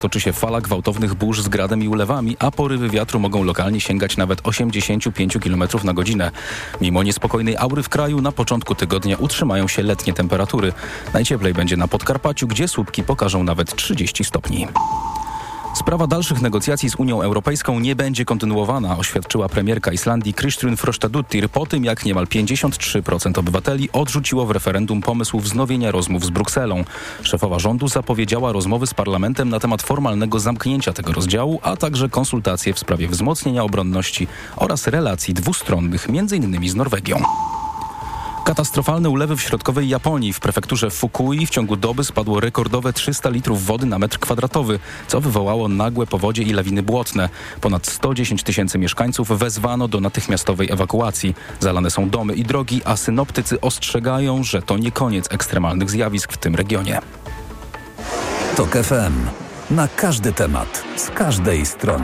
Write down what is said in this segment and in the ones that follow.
Toczy się fala gwałtownych burz z gradem i ulewami, a porywy wiatru mogą lokalnie sięgać nawet 85 km na godzinę. Mimo niespokojnej aury w kraju na początku tygodnia utrzymają się letnie temperatury. Najcieplej będzie na Podkarpaciu, gdzie słupki pokażą nawet 30 stopni. Sprawa dalszych negocjacji z Unią Europejską nie będzie kontynuowana, oświadczyła premierka Islandii Kristrún Frostadóttir po tym, jak niemal 53% obywateli odrzuciło w referendum pomysł wznowienia rozmów z Brukselą. Szefowa rządu zapowiedziała rozmowy z parlamentem na temat formalnego zamknięcia tego rozdziału, a także konsultacje w sprawie wzmocnienia obronności oraz relacji dwustronnych, m.in. z Norwegią. Katastrofalne ulewy w środkowej Japonii. W prefekturze Fukui w ciągu doby spadło rekordowe 300 litrów wody na metr kwadratowy, co wywołało nagłe powodzie i lawiny błotne. Ponad 110 000 mieszkańców wezwano do natychmiastowej ewakuacji. Zalane są domy i drogi, a synoptycy ostrzegają, że to nie koniec ekstremalnych zjawisk w tym regionie. TOK FM. Na każdy temat, z każdej strony.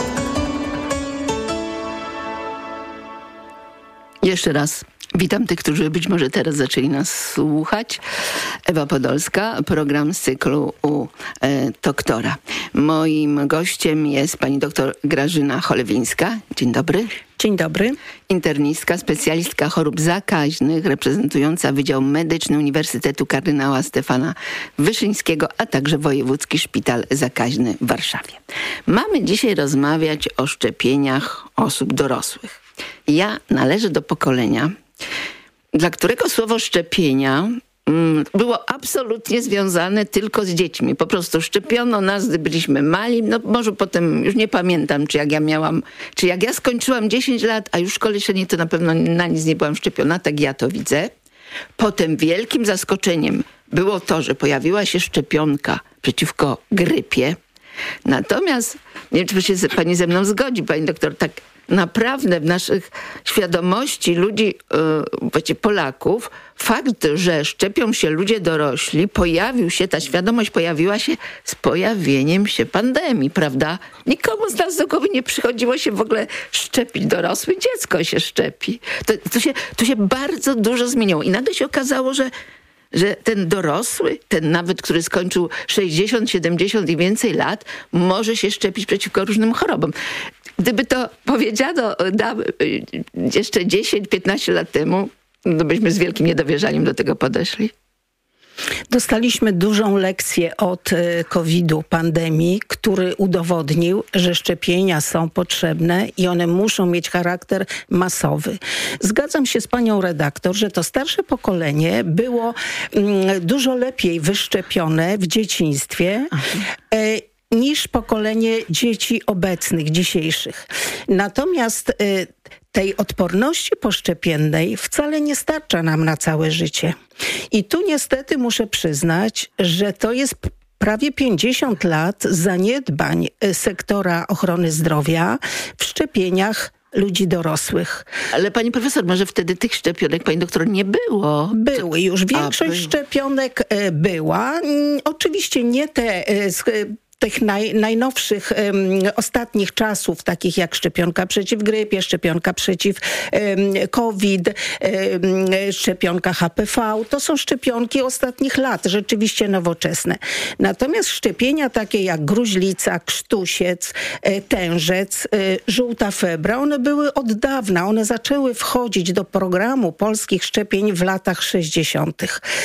Jeszcze raz witam tych, którzy być może teraz zaczęli nas słuchać. Ewa Podolska, program z cyklu u doktora. Moim gościem jest pani doktor Grażyna Cholewińska. Dzień dobry. Dzień dobry. Internistka, specjalistka chorób zakaźnych, reprezentująca Wydział Medyczny Uniwersytetu Kardynała Stefana Wyszyńskiego, a także Wojewódzki Szpital Zakaźny w Warszawie. Mamy dzisiaj rozmawiać o szczepieniach osób dorosłych. Ja należę do pokolenia, dla którego słowo szczepienia było absolutnie związane tylko z dziećmi. Po prostu szczepiono nas, gdy byliśmy mali. No może potem, już nie pamiętam, czy jak ja skończyłam 10 lat, a już w szkole średniej, to na pewno na nic nie byłam szczepiona, tak ja to widzę. Potem wielkim zaskoczeniem było to, że pojawiła się szczepionka przeciwko grypie. Natomiast, nie wiem, czy się pani ze mną zgodzi, pani doktor, tak naprawdę w naszych świadomości ludzi, właściwie Polaków, fakt, że szczepią się ludzie dorośli, ta świadomość pojawiła się z pojawieniem się pandemii, prawda? Nikomu z nas do głowy nie przychodziło się w ogóle szczepić. Dorosłe dziecko się szczepi. To się bardzo dużo zmieniło i nagle się okazało, że ten dorosły, ten nawet, który skończył 60, 70 i więcej lat, może się szczepić przeciwko różnym chorobom. Gdyby to powiedziano jeszcze 10-15 lat temu, no byśmy z wielkim niedowierzaniem do tego podeszli. Dostaliśmy dużą lekcję od COVID-u, pandemii, który udowodnił, że szczepienia są potrzebne i one muszą mieć charakter masowy. Zgadzam się z panią redaktor, że to starsze pokolenie było dużo lepiej wyszczepione w dzieciństwie niż pokolenie dzieci obecnych, dzisiejszych. Natomiast tej odporności poszczepiennej wcale nie starcza nam na całe życie. I tu niestety muszę przyznać, że to jest prawie 50 lat zaniedbań sektora ochrony zdrowia w szczepieniach ludzi dorosłych. Ale pani profesor, może wtedy tych szczepionek, pani doktor, nie było? Były już. Większość szczepionek była. Oczywiście nie te tych najnowszych, ostatnich czasów, takich jak szczepionka przeciw grypie, szczepionka przeciw COVID, szczepionka HPV. To są szczepionki ostatnich lat, rzeczywiście nowoczesne. Natomiast szczepienia takie jak gruźlica, krztusiec, tężec, żółta febra, one były od dawna. One zaczęły wchodzić do programu polskich szczepień w latach 60.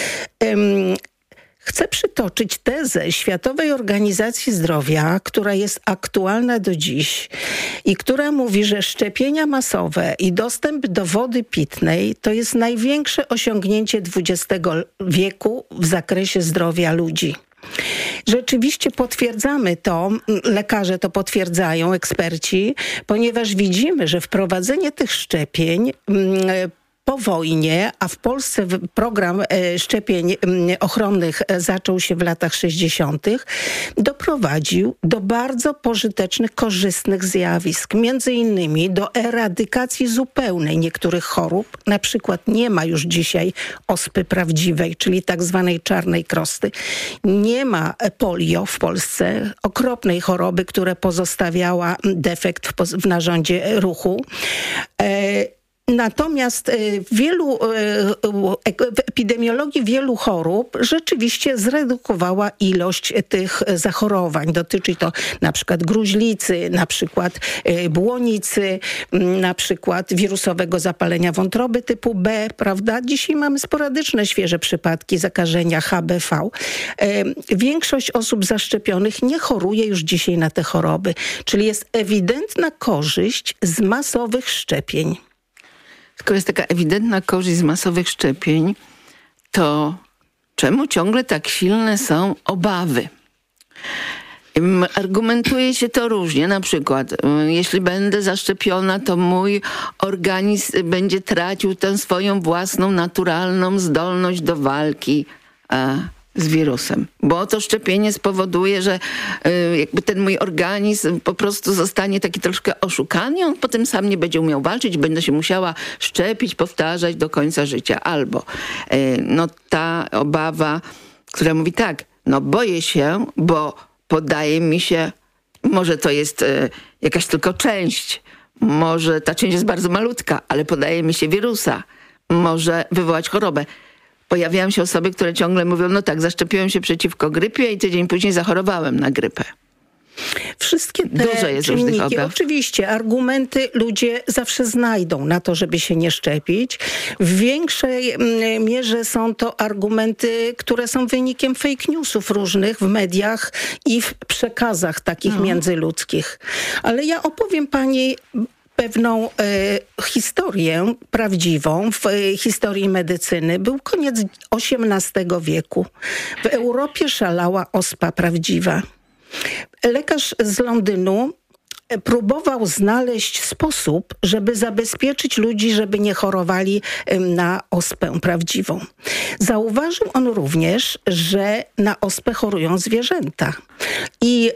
Chcę przytoczyć tezę Światowej Organizacji Zdrowia, która jest aktualna do dziś i która mówi, że szczepienia masowe i dostęp do wody pitnej to jest największe osiągnięcie XX wieku w zakresie zdrowia ludzi. Rzeczywiście potwierdzamy to, lekarze to potwierdzają, eksperci, ponieważ widzimy, że wprowadzenie tych szczepień po wojnie, a w Polsce program szczepień ochronnych zaczął się w latach 60., doprowadził do bardzo pożytecznych, korzystnych zjawisk. Między innymi do eradykacji zupełnej niektórych chorób. Na przykład nie ma już dzisiaj ospy prawdziwej, czyli tak zwanej czarnej krosty. Nie ma polio w Polsce, okropnej choroby, która pozostawiała defekt w narządzie ruchu. Natomiast w epidemiologii wielu chorób rzeczywiście zredukowała ilość tych zachorowań. Dotyczy to na przykład gruźlicy, na przykład błonicy, na przykład wirusowego zapalenia wątroby typu B, prawda? Dzisiaj mamy sporadyczne, świeże przypadki zakażenia HBV. Większość osób zaszczepionych nie choruje już dzisiaj na te choroby, czyli jest ewidentna korzyść z masowych szczepień. Skoro jest taka ewidentna korzyść z masowych szczepień, to czemu ciągle tak silne są obawy? Argumentuje się to różnie. Na przykład, jeśli będę zaszczepiona, to mój organizm będzie tracił tę swoją własną, naturalną zdolność do walki z wirusem. Bo to szczepienie spowoduje, że jakby ten mój organizm po prostu zostanie taki troszkę oszukany, on potem sam nie będzie umiał walczyć, będę się musiała szczepić, powtarzać do końca życia. Albo ta obawa, która mówi tak, boję się, bo podaje mi się, może to jest jakaś tylko część, może ta część jest bardzo malutka, ale podaje mi się wirusa, może wywołać chorobę. Pojawiają się osoby, które ciągle mówią, zaszczepiłem się przeciwko grypie i tydzień później zachorowałem na grypę. Wszystkie te Dużo jest różnych czynniki, obaw. oczywiście, argumenty ludzie zawsze znajdą na to, żeby się nie szczepić. W większej mierze są to argumenty, które są wynikiem fake newsów różnych w mediach i w przekazach takich międzyludzkich. Ale ja opowiem pani pewną historię prawdziwą w historii medycyny. Był koniec XVIII wieku. W Europie szalała ospa prawdziwa. Lekarz z Londynu próbował znaleźć sposób, żeby zabezpieczyć ludzi, żeby nie chorowali na ospę prawdziwą. Zauważył on również, że na ospę chorują zwierzęta. I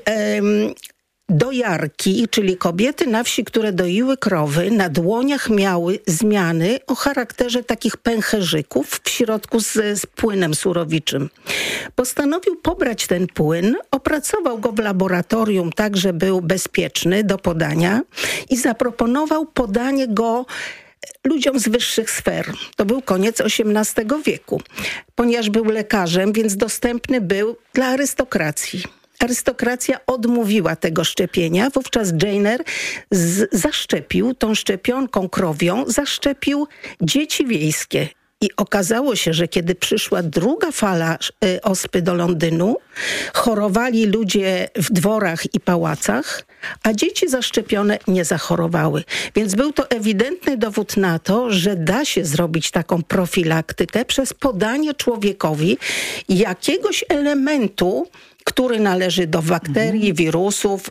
dojarki, czyli kobiety na wsi, które doiły krowy, na dłoniach miały zmiany o charakterze takich pęcherzyków w środku z płynem surowiczym. Postanowił pobrać ten płyn, opracował go w laboratorium tak, że był bezpieczny do podania i zaproponował podanie go ludziom z wyższych sfer. To był koniec XVIII wieku. Ponieważ był lekarzem, więc dostępny był dla arystokracji. Arystokracja odmówiła tego szczepienia. Wówczas Jenner zaszczepił tą szczepionką krowią, zaszczepił dzieci wiejskie. I okazało się, że kiedy przyszła druga fala ospy do Londynu, chorowali ludzie w dworach i pałacach, a dzieci zaszczepione nie zachorowały. Więc był to ewidentny dowód na to, że da się zrobić taką profilaktykę przez podanie człowiekowi jakiegoś elementu, który należy do bakterii, wirusów.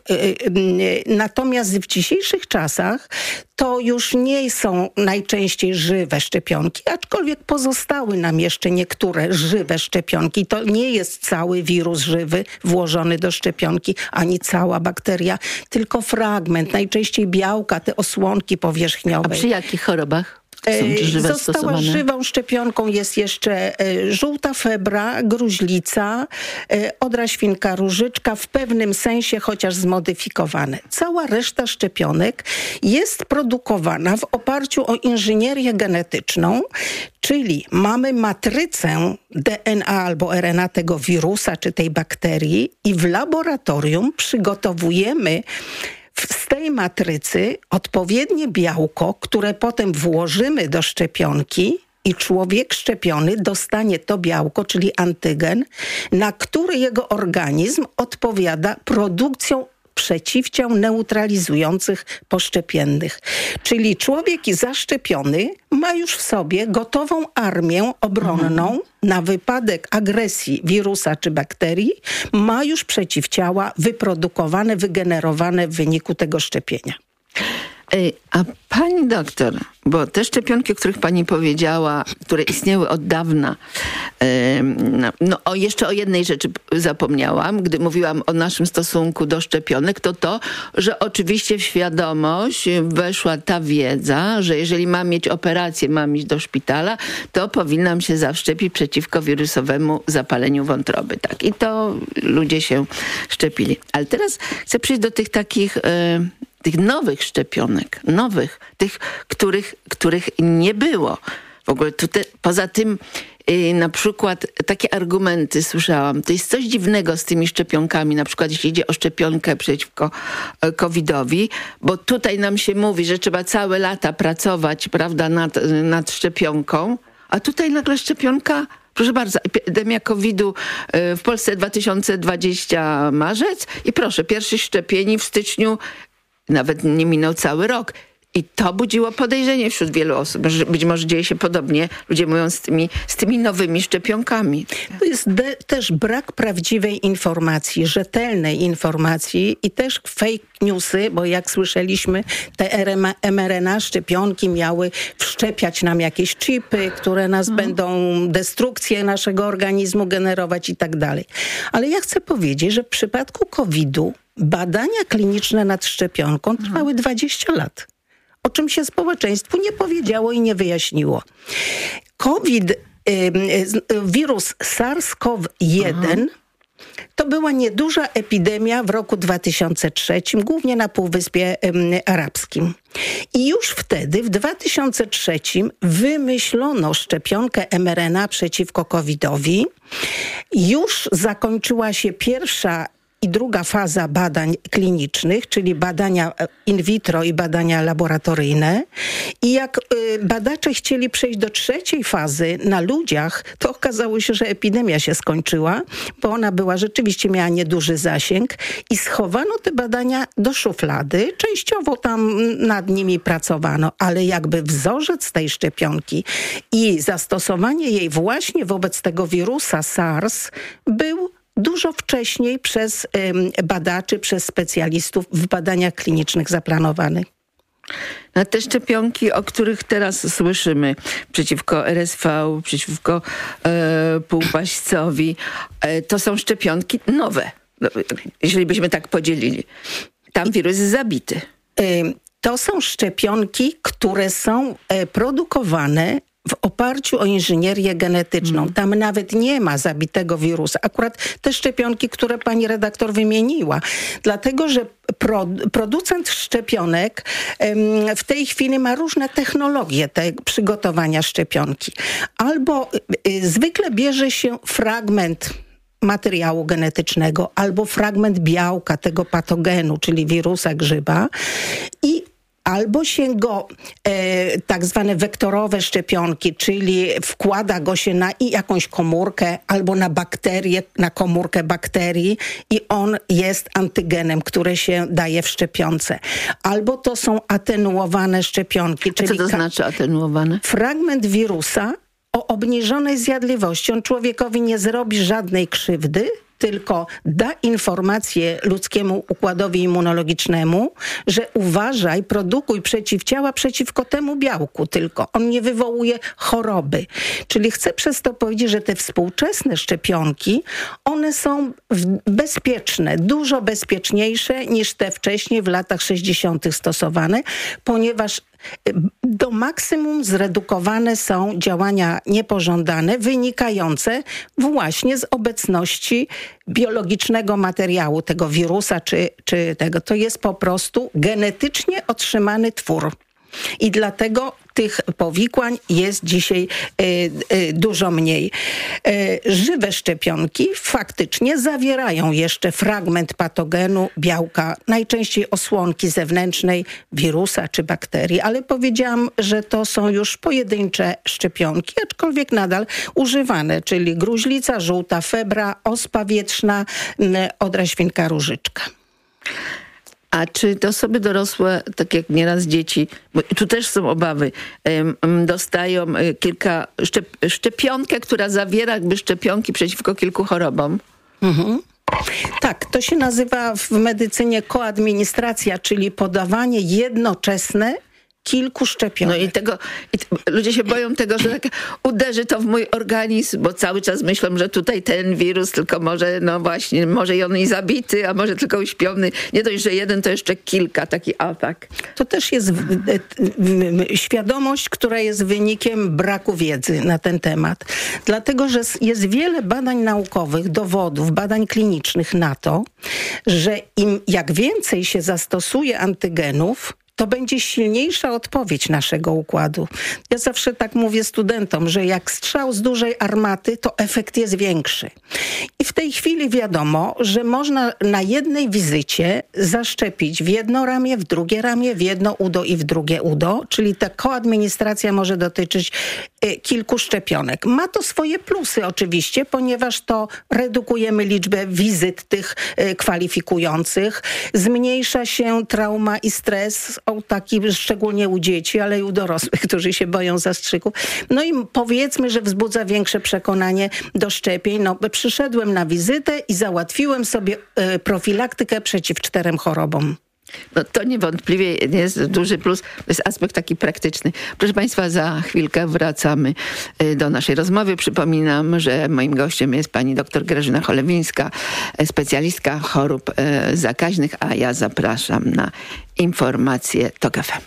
Natomiast w dzisiejszych czasach to już nie są najczęściej żywe szczepionki, aczkolwiek pozostały nam jeszcze niektóre żywe szczepionki. To nie jest cały wirus żywy włożony do szczepionki, ani cała bakteria, tylko fragment, najczęściej białka, te osłonki powierzchniowe. A przy jakich chorobach? Została żywą szczepionką jest jeszcze żółta febra, gruźlica, odra świnka różyczka, w pewnym sensie chociaż zmodyfikowane. Cała reszta szczepionek jest produkowana w oparciu o inżynierię genetyczną, czyli mamy matrycę DNA albo RNA tego wirusa czy tej bakterii i w laboratorium przygotowujemy z tej matrycy odpowiednie białko, które potem włożymy do szczepionki i człowiek szczepiony dostanie to białko, czyli antygen, na który jego organizm odpowiada produkcją przeciwciał neutralizujących poszczepiennych. Czyli człowiek zaszczepiony ma już w sobie gotową armię obronną na wypadek agresji wirusa czy bakterii, ma już przeciwciała wyprodukowane, wygenerowane w wyniku tego szczepienia. A pani doktor, bo te szczepionki, o których pani powiedziała, które istniały od dawna, jeszcze o jednej rzeczy zapomniałam, gdy mówiłam o naszym stosunku do szczepionek, to, że oczywiście w świadomość weszła ta wiedza, że jeżeli mam mieć operację, mam iść do szpitala, to powinnam się zaszczepić przeciwko wirusowemu zapaleniu wątroby. Tak. I to ludzie się szczepili. Ale teraz chcę przejść do tych takich tych nowych szczepionek, tych, których nie było. W ogóle tutaj, poza tym na przykład takie argumenty słyszałam. To jest coś dziwnego z tymi szczepionkami, na przykład jeśli idzie o szczepionkę przeciwko COVID-owi, bo tutaj nam się mówi, że trzeba całe lata pracować, prawda, nad szczepionką, a tutaj nagle szczepionka, proszę bardzo, epidemia COVID-u w Polsce 2020 marzec i proszę, pierwsze szczepienie w styczniu, nawet nie minął cały rok. I to budziło podejrzenie wśród wielu osób, że być może dzieje się podobnie, ludzie mówią z tymi nowymi szczepionkami. To jest też brak prawdziwej informacji, rzetelnej informacji i też fake newsy, bo jak słyszeliśmy, te mRNA szczepionki miały wszczepiać nam jakieś chipy, które nas będą destrukcję naszego organizmu generować i tak dalej. Ale ja chcę powiedzieć, że w przypadku COVID-u badania kliniczne nad szczepionką trwały 20 lat. O czym się społeczeństwu nie powiedziało i nie wyjaśniło. Wirus SARS-CoV-1 to była nieduża epidemia w roku 2003, głównie na Półwyspie Arabskim. I już wtedy, w 2003, wymyślono szczepionkę mRNA przeciwko COVID-owi. Już zakończyła się pierwsza i druga faza badań klinicznych, czyli badania in vitro i badania laboratoryjne. I jak badacze chcieli przejść do trzeciej fazy na ludziach, to okazało się, że epidemia się skończyła, bo ona rzeczywiście miała nieduży zasięg i schowano te badania do szuflady. Częściowo tam nad nimi pracowano, ale jakby wzorzec tej szczepionki i zastosowanie jej właśnie wobec tego wirusa SARS był dużo wcześniej przez badaczy, przez specjalistów w badaniach klinicznych zaplanowanych. Na te szczepionki, o których teraz słyszymy, przeciwko RSV, przeciwko półpaścowi, to są szczepionki nowe, jeżeli byśmy tak podzielili. Tam wirus jest zabity. To są szczepionki, które są produkowane w oparciu o inżynierię genetyczną. Tam nawet nie ma zabitego wirusa. Akurat te szczepionki, które pani redaktor wymieniła. Dlatego, że producent szczepionek w tej chwili ma różne technologie przygotowania szczepionki. Albo zwykle bierze się fragment materiału genetycznego, albo fragment białka tego patogenu, czyli wirusa, grzyba i albo się go tak zwane wektorowe szczepionki, czyli wkłada go się na jakąś komórkę albo na bakterię, na komórkę bakterii i on jest antygenem, który się daje w szczepionce. Albo to są atenuowane szczepionki. A co to znaczy atenuowane? Fragment wirusa o obniżonej zjadliwości. On człowiekowi nie zrobi żadnej krzywdy, tylko da informację ludzkiemu układowi immunologicznemu, że uważaj, produkuj przeciwciała przeciwko temu białku tylko. On nie wywołuje choroby. Czyli chcę przez to powiedzieć, że te współczesne szczepionki, one są bezpieczne, dużo bezpieczniejsze niż te wcześniej w latach 60. stosowane, ponieważ do maksimum zredukowane są działania niepożądane, wynikające właśnie z obecności biologicznego materiału, tego wirusa czy tego. To jest po prostu genetycznie otrzymany twór. I dlatego tych powikłań jest dzisiaj dużo mniej. Żywe szczepionki faktycznie zawierają jeszcze fragment patogenu, białka, najczęściej osłonki zewnętrznej wirusa czy bakterii, ale powiedziałam, że to są już pojedyncze szczepionki, aczkolwiek nadal używane, czyli gruźlica żółta, febra, ospa wietrzna, odra świnka różyczka. A czy te osoby dorosłe, tak jak nieraz dzieci, bo tu też są obawy, dostają szczepionkę, która zawiera jakby szczepionki przeciwko kilku chorobom? Mhm. Tak, to się nazywa w medycynie koadministracja, czyli podawanie jednoczesne kilku szczepionek. No i ludzie się boją tego, że tak uderzy to w mój organizm, bo cały czas myślą, że tutaj ten wirus tylko może, no właśnie, może i on i zabity, a może tylko uśpiony. Nie dość, że jeden, to jeszcze kilka, taki atak. To też jest świadomość, która jest wynikiem braku wiedzy na ten temat. Dlatego, że jest wiele badań naukowych, dowodów, badań klinicznych na to, że jak więcej się zastosuje antygenów, to będzie silniejsza odpowiedź naszego układu. Ja zawsze tak mówię studentom, że jak strzał z dużej armaty, to efekt jest większy. I w tej chwili wiadomo, że można na jednej wizycie zaszczepić w jedno ramię, w drugie ramię, w jedno udo i w drugie udo, czyli ta koadministracja może dotyczyć kilku szczepionek. Ma to swoje plusy oczywiście, ponieważ to redukujemy liczbę wizyt tych kwalifikujących, zmniejsza się trauma i stres, taki szczególnie u dzieci, ale i u dorosłych, którzy się boją zastrzyków. No i powiedzmy, że wzbudza większe przekonanie do szczepień. No, przyszedłem na wizytę i załatwiłem sobie profilaktykę przeciw 4 chorobom. No to niewątpliwie jest duży plus, to jest aspekt taki praktyczny. Proszę Państwa, za chwilkę wracamy do naszej rozmowy. Przypominam, że moim gościem jest pani dr Grażyna Cholewińska, specjalistka chorób zakaźnych, a ja zapraszam na informacje TOK FM.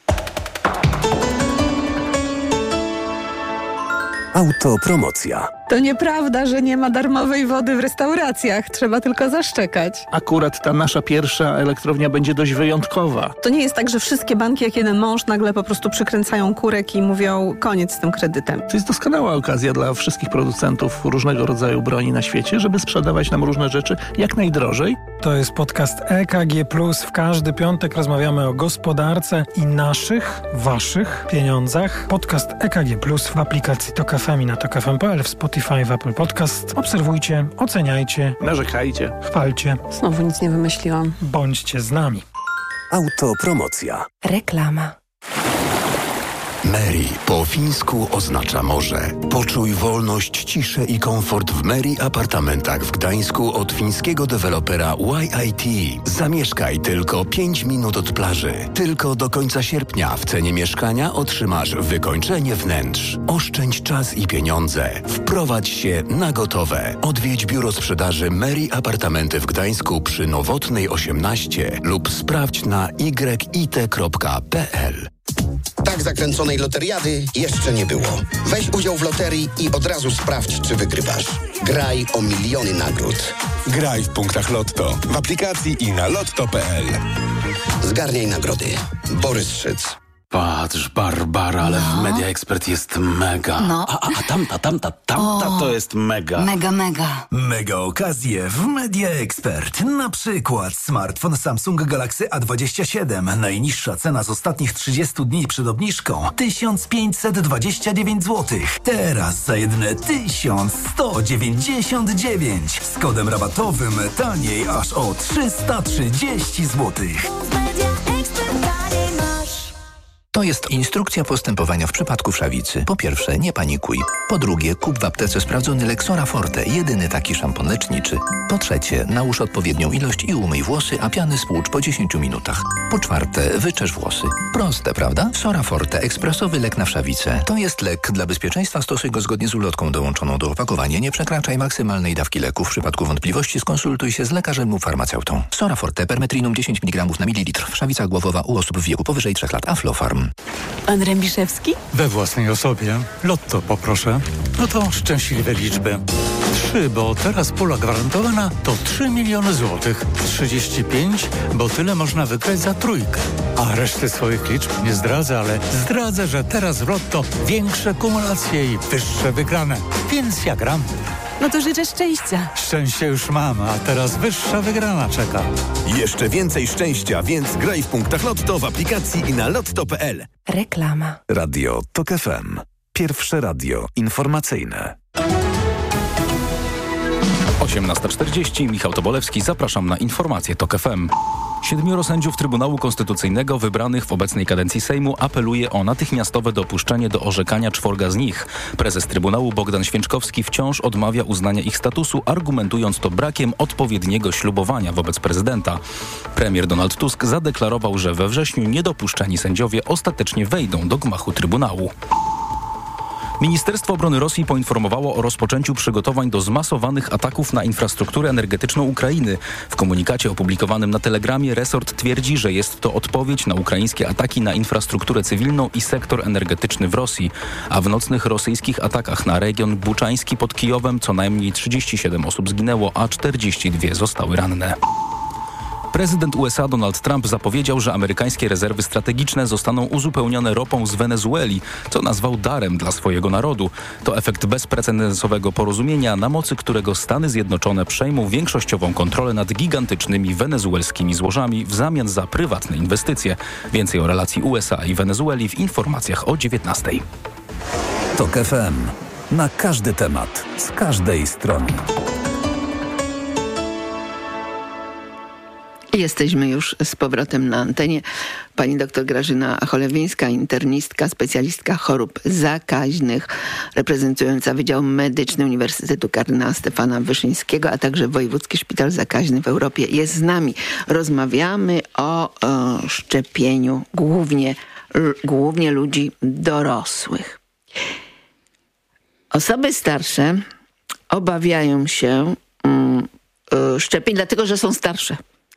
Autopromocja. To nieprawda, że nie ma darmowej wody w restauracjach. Trzeba tylko zaszczekać. Akurat ta nasza pierwsza elektrownia będzie dość wyjątkowa. To nie jest tak, że wszystkie banki jak jeden mąż nagle po prostu przykręcają kurek i mówią koniec z tym kredytem. To jest doskonała okazja dla wszystkich producentów różnego rodzaju broni na świecie, żeby sprzedawać nam różne rzeczy jak najdrożej. To jest podcast EKG+. W każdy piątek rozmawiamy o gospodarce i naszych, waszych pieniądzach. Podcast EKG+, w aplikacji TOK FM i na tokfm.pl, w Spotify, w Apple Podcast. Obserwujcie, oceniajcie, Narzekajcie. chwalcie, Znowu nic nie wymyśliłam. bądźcie z nami. Autopromocja. Reklama. Meri po fińsku oznacza morze. Poczuj wolność, ciszę i komfort w Meri apartamentach w Gdańsku od fińskiego dewelopera YIT. Zamieszkaj tylko 5 minut od plaży. Tylko do końca sierpnia w cenie mieszkania otrzymasz wykończenie wnętrz. Oszczędź czas i pieniądze. Wprowadź się na gotowe. Odwiedź biuro sprzedaży Meri Apartamenty w Gdańsku przy Nowotnej 18 lub sprawdź na yit.pl. Tak zakręconej loteriady jeszcze nie było. Weź udział w loterii i od razu sprawdź, czy wygrywasz. Graj o miliony nagród. Graj w punktach Lotto, w aplikacji i na lotto.pl. Zgarniaj nagrody. Borys Szyc. Patrz, Barbara, ale w Media Expert jest mega. No. A tamta to jest mega. Mega. Mega okazje w Media Expert. Na przykład smartfon Samsung Galaxy A27. Najniższa cena z ostatnich 30 dni przed obniżką 1529 zł. Teraz za jedyne 1199. Z kodem rabatowym taniej aż o 330 zł. To jest instrukcja postępowania w przypadku wszawicy. Po pierwsze, nie panikuj. Po drugie, kup w aptece sprawdzony Lexora Forte, jedyny taki szampon leczniczy. Po trzecie, nałóż odpowiednią ilość i umyj włosy, a piany spłucz po 10 minutach. Po czwarte, wyczesz włosy. Proste, prawda? Sora Forte, ekspresowy lek na wszawicę. To jest lek. Dla bezpieczeństwa stosuj go zgodnie z ulotką dołączoną do opakowania. Nie przekraczaj maksymalnej dawki leku. W przypadku wątpliwości skonsultuj się z lekarzem lub farmaceutą. Sora Forte, permetrinum 10 mg na mililitr. Wszawica głowowa u osób w wieku powyżej 3 lat. Aflofarm. Pan Rębiszewski? We własnej osobie. Lotto poproszę. No to szczęśliwe liczby. 3, bo teraz pula gwarantowana to 3 miliony złotych. 35, bo tyle można wygrać za trójkę. A reszty swoich liczb nie zdradzę, ale zdradzę, że teraz w Lotto większe kumulacje i wyższe wygrane. Więc ja gram. No to życzę szczęścia. Szczęście już mam, a teraz wyższa wygrana czeka. Jeszcze więcej szczęścia, więc graj w punktach Lotto w aplikacji i na lotto.pl. Reklama. Radio TOK FM. Pierwsze radio informacyjne. 18:40, Michał Tobolewski, zapraszam na informacje TOK FM. 7 sędziów Trybunału Konstytucyjnego wybranych w obecnej kadencji Sejmu apeluje o natychmiastowe dopuszczenie do orzekania 4 z nich. Prezes Trybunału Bogdan Święczkowski wciąż odmawia uznania ich statusu, argumentując to brakiem odpowiedniego ślubowania wobec prezydenta. Premier Donald Tusk zadeklarował, że we wrześniu niedopuszczeni sędziowie ostatecznie wejdą do gmachu Trybunału. Ministerstwo Obrony Rosji poinformowało o rozpoczęciu przygotowań do zmasowanych ataków na infrastrukturę energetyczną Ukrainy. W komunikacie opublikowanym na Telegramie resort twierdzi, że jest to odpowiedź na ukraińskie ataki na infrastrukturę cywilną i sektor energetyczny w Rosji. A w nocnych rosyjskich atakach na region buczański pod Kijowem co najmniej 37 osób zginęło, a 42 zostały ranne. Prezydent USA Donald Trump zapowiedział, że amerykańskie rezerwy strategiczne zostaną uzupełnione ropą z Wenezueli, co nazwał darem dla swojego narodu. To efekt bezprecedensowego porozumienia, na mocy którego Stany Zjednoczone przejmą większościową kontrolę nad gigantycznymi wenezuelskimi złożami w zamian za prywatne inwestycje. Więcej o relacji USA i Wenezueli w informacjach o 19:00. TOK FM. Na każdy temat, z każdej strony. Jesteśmy już z powrotem na antenie. Pani dr Grażyna Cholewińska, internistka, specjalistka chorób zakaźnych, reprezentująca Wydział Medyczny Uniwersytetu Kardynała Stefana Wyszyńskiego, a także Wojewódzki Szpital Zakaźny w Europie jest z nami. Rozmawiamy o szczepieniu głównie ludzi dorosłych. Osoby starsze obawiają się szczepień, dlatego że są starsze.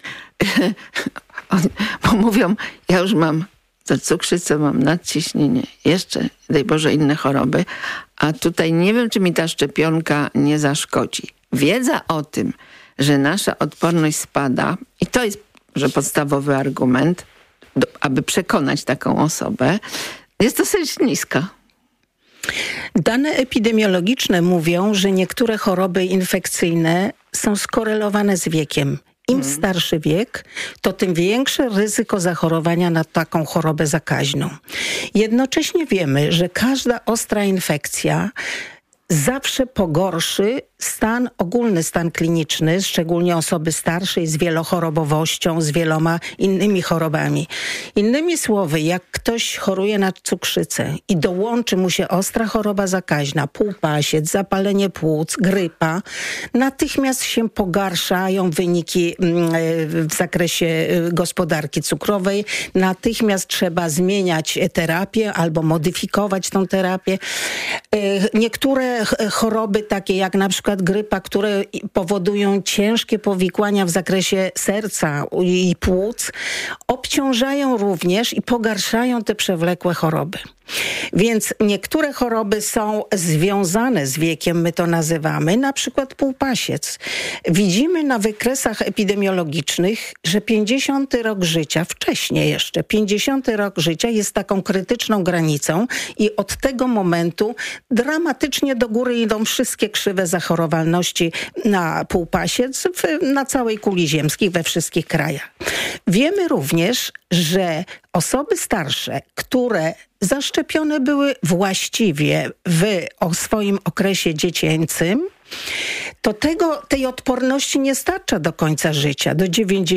Bo mówią, ja już mam cukrzycę, mam nadciśnienie, jeszcze, daj Boże, inne choroby, a tutaj nie wiem, czy mi ta szczepionka nie zaszkodzi. Wiedza o tym, że nasza odporność spada, i to jest że podstawowy argument, aby przekonać taką osobę, jest dosyć niska. Dane epidemiologiczne mówią, że niektóre choroby infekcyjne są skorelowane z wiekiem. Im starszy wiek, to tym większe ryzyko zachorowania na taką chorobę zakaźną. Jednocześnie wiemy, że każda ostra infekcja zawsze pogorszy ogólny stan kliniczny, szczególnie osoby starszej z wielochorobowością, z wieloma innymi chorobami. Innymi słowy, jak ktoś choruje na cukrzycę i dołączy mu się ostra choroba zakaźna, półpasiec, zapalenie płuc, grypa, natychmiast się pogarszają wyniki w zakresie gospodarki cukrowej, natychmiast trzeba zmieniać terapię albo modyfikować tą terapię. Niektóre choroby, takie jak na przykład grypa, które powodują ciężkie powikłania w zakresie serca i płuc, obciążają również i pogarszają te przewlekłe choroby. Więc niektóre choroby są związane z wiekiem, my to nazywamy, na przykład półpasiec. Widzimy na wykresach epidemiologicznych, że 50 rok życia, wcześniej jeszcze, 50 rok życia jest taką krytyczną granicą i od tego momentu dramatycznie do góry idą wszystkie krzywe zachorowalności na półpasiec na całej kuli ziemskiej, we wszystkich krajach. Wiemy również, że osoby starsze, które zaszczepione były właściwie o swoim okresie dziecięcym, to tej odporności nie starcza do końca życia, do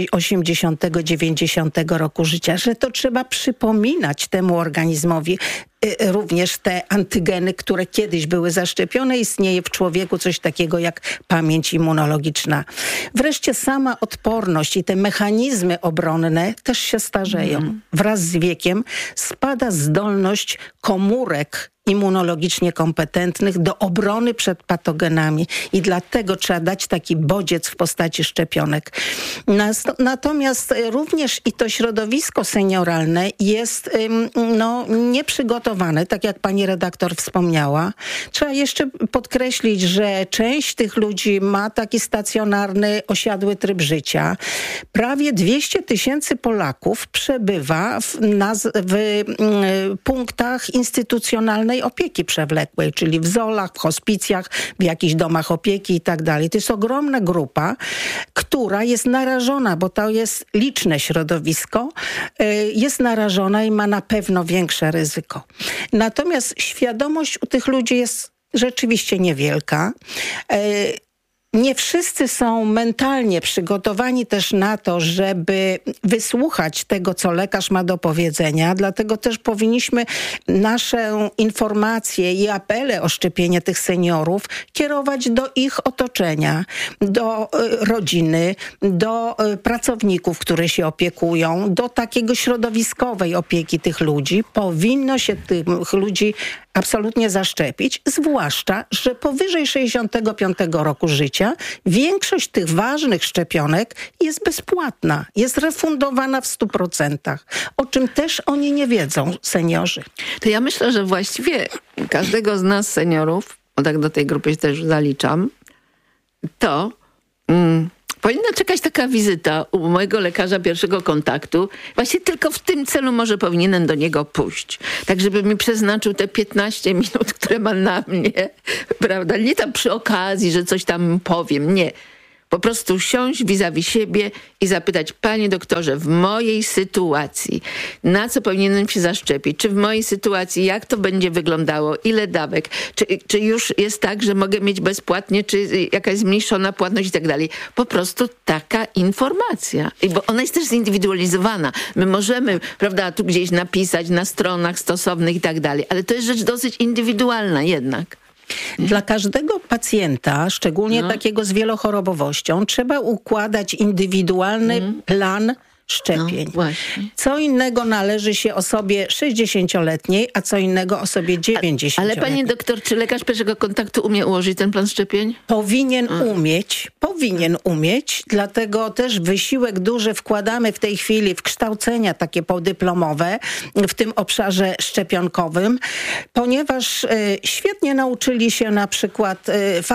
80-90 roku życia, że to trzeba przypominać temu organizmowi również te antygeny, które kiedyś były zaszczepione. Istnieje w człowieku coś takiego jak pamięć immunologiczna. Wreszcie sama odporność i te mechanizmy obronne też się starzeją. Wraz z wiekiem spada zdolność komórek immunologicznie kompetentnych do obrony przed patogenami i dlatego trzeba dać taki bodziec w postaci szczepionek. Natomiast również i to środowisko senioralne jest nieprzygotowane, tak jak pani redaktor wspomniała. Trzeba jeszcze podkreślić, że część tych ludzi ma taki stacjonarny, osiadły tryb życia. Prawie 200 000 Polaków przebywa w punktach instytucjonalnej opieki przewlekłej, czyli w ZOL-ach, w hospicjach, w jakichś domach opieki i tak dalej. To jest ogromna grupa, która jest narażona, bo to jest liczne środowisko, jest narażona i ma na pewno większe ryzyko. Natomiast świadomość u tych ludzi jest rzeczywiście niewielka. nie wszyscy są mentalnie przygotowani też na to, żeby wysłuchać tego, co lekarz ma do powiedzenia. Dlatego też powinniśmy nasze informacje i apele o szczepienie tych seniorów kierować do ich otoczenia, do rodziny, do pracowników, które się opiekują, do takiego środowiskowej opieki tych ludzi. Powinno się tych ludzi absolutnie zaszczepić, zwłaszcza, że powyżej 65 roku życia większość tych ważnych szczepionek jest bezpłatna, jest refundowana w 100%, o czym też oni nie wiedzą, seniorzy. To ja myślę, że właściwie każdego z nas seniorów, bo tak do tej grupy się też zaliczam, to powinna czekać taka wizyta u mojego lekarza pierwszego kontaktu. Właśnie tylko w tym celu może powinienem do niego pójść. Tak, żeby mi przeznaczył te 15 minut, które ma na mnie, prawda? Nie tam przy okazji, że coś tam powiem, nie. Po prostu siąść vis-a-vis siebie i zapytać, panie doktorze, w mojej sytuacji, na co powinienem się zaszczepić? Czy w mojej sytuacji, jak to będzie wyglądało? Ile dawek? Czy już jest tak, że mogę mieć bezpłatnie? Czy jakaś zmniejszona płatność i tak dalej? Po prostu taka informacja. Bo ona jest też zindywidualizowana. My możemy, prawda, tu gdzieś napisać na stronach stosownych i tak dalej, ale to jest rzecz dosyć indywidualna jednak. Dla każdego pacjenta, szczególnie takiego z wielochorobowością, trzeba układać indywidualny plan szczepień. Co innego należy się osobie 60-letniej, a co innego osobie 90-letniej. Ale panie doktor, czy lekarz pierwszego kontaktu umie ułożyć ten plan szczepień? Powinien umieć, dlatego też wysiłek duży wkładamy w tej chwili w kształcenia takie podyplomowe w tym obszarze szczepionkowym, ponieważ świetnie nauczyli się na przykład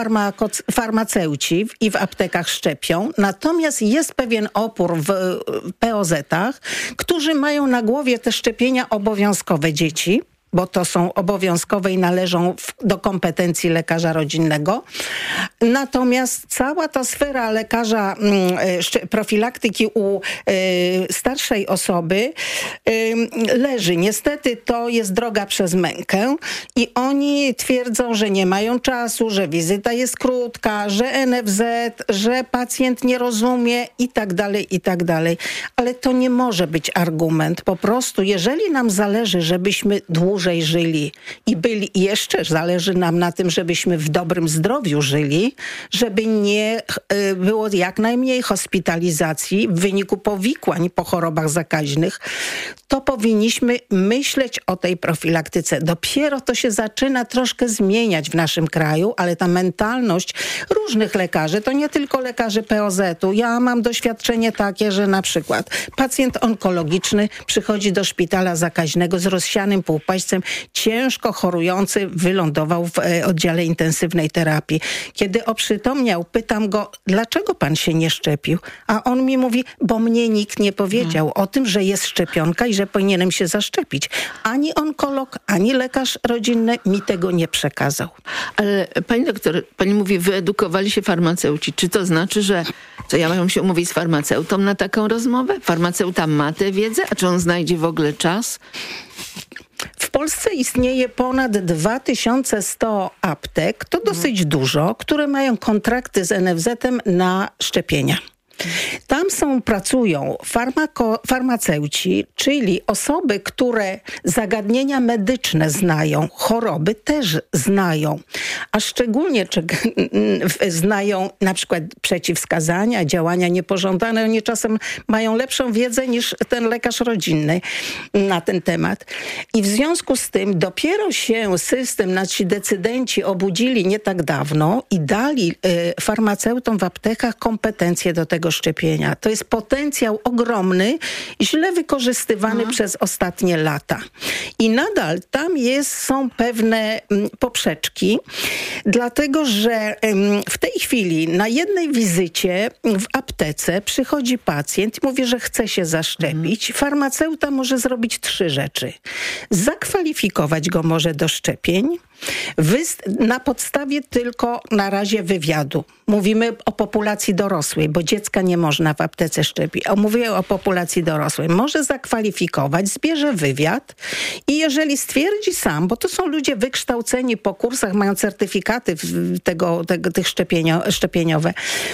farmaceuci i w aptekach szczepią, natomiast jest pewien opór w POZ-ach, którzy mają na głowie te szczepienia obowiązkowe dzieci, bo to są obowiązkowe i należą do kompetencji lekarza rodzinnego. Natomiast cała ta sfera lekarza profilaktyki u starszej osoby leży. Niestety to jest droga przez mękę i oni twierdzą, że nie mają czasu, że wizyta jest krótka, że NFZ, że pacjent nie rozumie i tak dalej. Ale to nie może być argument. Po prostu, jeżeli nam zależy, żebyśmy dłużej żyli i jeszcze zależy nam na tym, żebyśmy w dobrym zdrowiu żyli, żeby nie było jak najmniej hospitalizacji w wyniku powikłań po chorobach zakaźnych, to powinniśmy myśleć o tej profilaktyce. Dopiero to się zaczyna troszkę zmieniać w naszym kraju, ale ta mentalność różnych lekarzy, to nie tylko lekarzy POZ-u. Ja mam doświadczenie takie, że na przykład pacjent onkologiczny przychodzi do szpitala zakaźnego z rozsianym półpaśćcem, ciężko chorujący, wylądował w oddziale intensywnej terapii. Kiedy oprzytomniał, pytam go, dlaczego pan się nie szczepił? A on mi mówi, bo mnie nikt nie powiedział o tym, że jest szczepionka i że powinienem się zaszczepić. Ani onkolog, ani lekarz rodzinny mi tego nie przekazał. Ale pani doktor, pani mówi, wyedukowali się farmaceuci. Czy to znaczy, że ja mam się umówić z farmaceutą na taką rozmowę? Farmaceuta ma tę wiedzę? A czy on znajdzie w ogóle czas? W Polsce istnieje ponad 2100 aptek, to dosyć dużo, które mają kontrakty z NFZ-em na szczepienia. Tam pracują farmaceuci, czyli osoby, które zagadnienia medyczne znają, choroby też znają, a szczególnie znają na przykład przeciwwskazania, działania niepożądane. Oni czasem mają lepszą wiedzę niż ten lekarz rodzinny na ten temat. I w związku z tym dopiero się nasi decydenci obudzili nie tak dawno i dali farmaceutom w aptekach kompetencje do tego szczepienia. To jest potencjał ogromny, źle wykorzystywany przez ostatnie lata. I nadal tam są pewne poprzeczki, dlatego że w tej chwili na jednej wizycie w aptece przychodzi pacjent i mówi, że chce się zaszczepić. Farmaceuta może zrobić 3 rzeczy. Zakwalifikować go może do szczepień, Na podstawie tylko na razie wywiadu. Mówimy o populacji dorosłej, bo dziecka nie można w aptece szczepić. Mówię o populacji dorosłej. Może zakwalifikować, zbierze wywiad i jeżeli stwierdzi sam, bo to są ludzie wykształceni po kursach, mają certyfikaty tych szczepieniowe,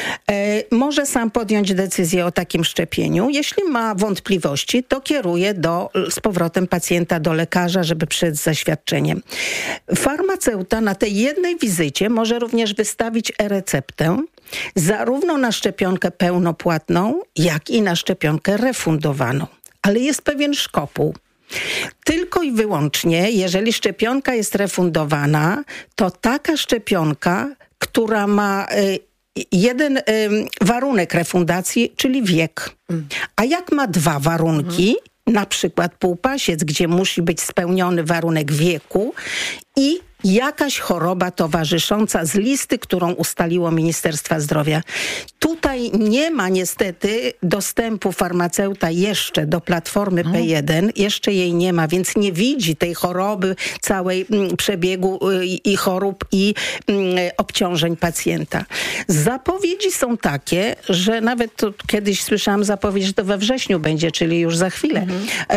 może sam podjąć decyzję o takim szczepieniu. Jeśli ma wątpliwości, to kieruje z powrotem pacjenta do lekarza, żeby przyjść z zaświadczeniem. Farmaceuta na tej jednej wizycie może również wystawić e-receptę zarówno na szczepionkę pełnopłatną, jak i na szczepionkę refundowaną. Ale jest pewien szkopuł. Tylko i wyłącznie, jeżeli szczepionka jest refundowana, to taka szczepionka, która ma jeden warunek refundacji, czyli wiek. A jak ma dwa warunki, na przykład półpasiec, gdzie musi być spełniony warunek wieku i jakaś choroba towarzysząca z listy, którą ustaliło Ministerstwo Zdrowia. Tutaj nie ma niestety dostępu farmaceuta jeszcze do platformy P1. Jeszcze jej nie ma, więc nie widzi tej choroby, całej przebiegu i chorób i obciążeń pacjenta. Zapowiedzi są takie, że nawet to kiedyś słyszałam zapowiedź, że to we wrześniu będzie, czyli już za chwilę,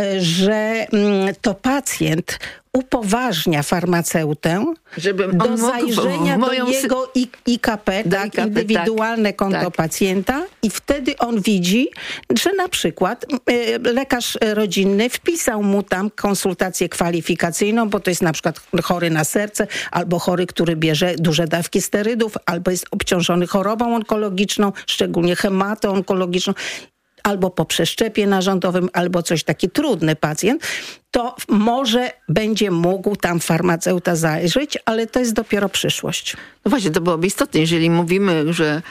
że to pacjent upoważnia farmaceutę do zajrzenia do jego IKP, indywidualne konto pacjenta i wtedy on widzi, że na przykład lekarz rodzinny wpisał mu tam konsultację kwalifikacyjną, bo to jest na przykład chory na serce, albo chory, który bierze duże dawki sterydów, albo jest obciążony chorobą onkologiczną, szczególnie hematoonkologiczną, albo po przeszczepie narządowym, albo coś taki trudny pacjent, to może będzie mógł tam farmaceuta zajrzeć, ale to jest dopiero przyszłość. No właśnie, to byłoby istotne, jeżeli mówimy, że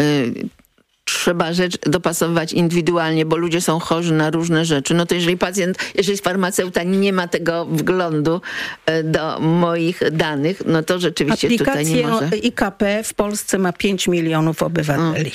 trzeba rzecz dopasowywać indywidualnie, bo ludzie są chorzy na różne rzeczy, no to jeżeli farmaceuta nie ma tego wglądu do moich danych, no to rzeczywiście tutaj nie może. Aplikację IKP w Polsce ma 5 milionów obywateli.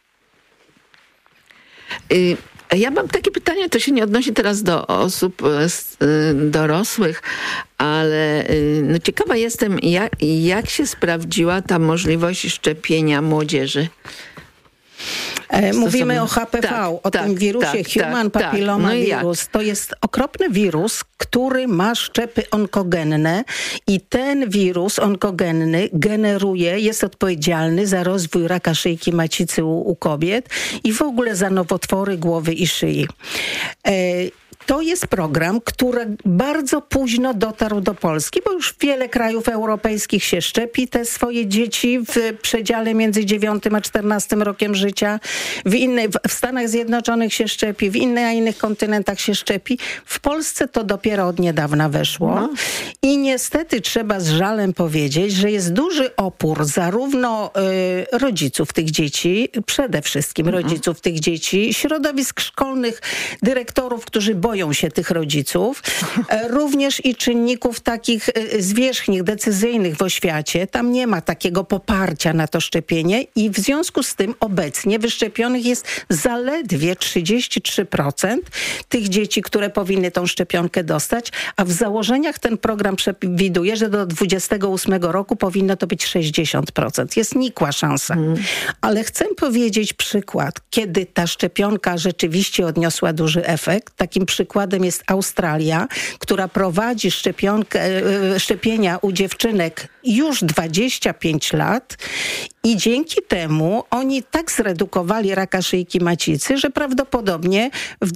Ja mam takie pytanie, to się nie odnosi teraz do osób dorosłych, ale no ciekawa jestem, jak się sprawdziła ta możliwość szczepienia młodzieży. Mówimy o HPV, o tym wirusie Human Papilloma Virus. To jest okropny wirus, który ma szczepy onkogenne i ten wirus onkogenny jest odpowiedzialny za rozwój raka szyjki macicy u kobiet i w ogóle za nowotwory głowy i szyi. To jest program, który bardzo późno dotarł do Polski, bo już wiele krajów europejskich się szczepi te swoje dzieci w przedziale między 9 a 14 rokiem życia. W Stanach Zjednoczonych się szczepi, w innych kontynentach się szczepi. W Polsce to dopiero od niedawna weszło. I niestety trzeba z żalem powiedzieć, że jest duży opór zarówno rodziców tych dzieci, przede wszystkim rodziców tych dzieci, środowisk szkolnych, dyrektorów, którzy boją się tych rodziców, również i czynników takich zwierzchnich, decyzyjnych w oświacie. Tam nie ma takiego poparcia na to szczepienie i w związku z tym obecnie wyszczepionych jest zaledwie 33% tych dzieci, które powinny tą szczepionkę dostać, a w założeniach ten program przewiduje, że do 28 roku powinno to być 60%. Jest nikła szansa. Ale chcę powiedzieć przykład, kiedy ta szczepionka rzeczywiście odniosła duży efekt. Takim przykładem jest Australia, która prowadzi szczepienia u dziewczynek już 25 lat i dzięki temu oni tak zredukowali raka szyjki macicy, że prawdopodobnie w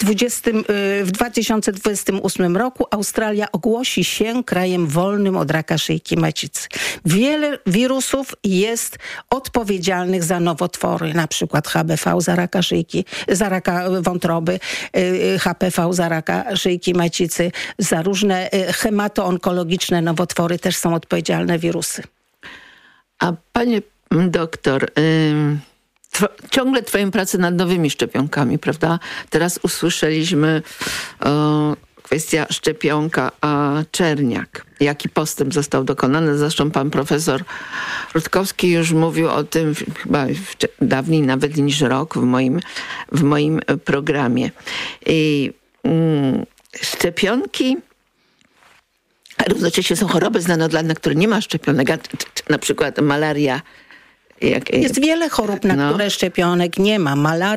2028 roku Australia ogłosi się krajem wolnym od raka szyjki macicy. Wiele wirusów jest odpowiedzialnych za nowotwory, na przykład HBV za raka wątroby, HPV za raka szyjki macicy, za różne hematoonkologiczne nowotwory też są odpowiedzialne wirusy. A panie doktor, ciągle trwają prace nad nowymi szczepionkami, prawda? Teraz usłyszeliśmy kwestia szczepionka czerniak. Jaki postęp został dokonany? Zresztą pan profesor Rutkowski już mówił o tym chyba dawniej nawet niż rok w moim programie. Szczepionki Równocześnie są choroby znane od lat, na które nie ma szczepionek, na przykład malaria. Jest wiele chorób, na które szczepionek nie ma.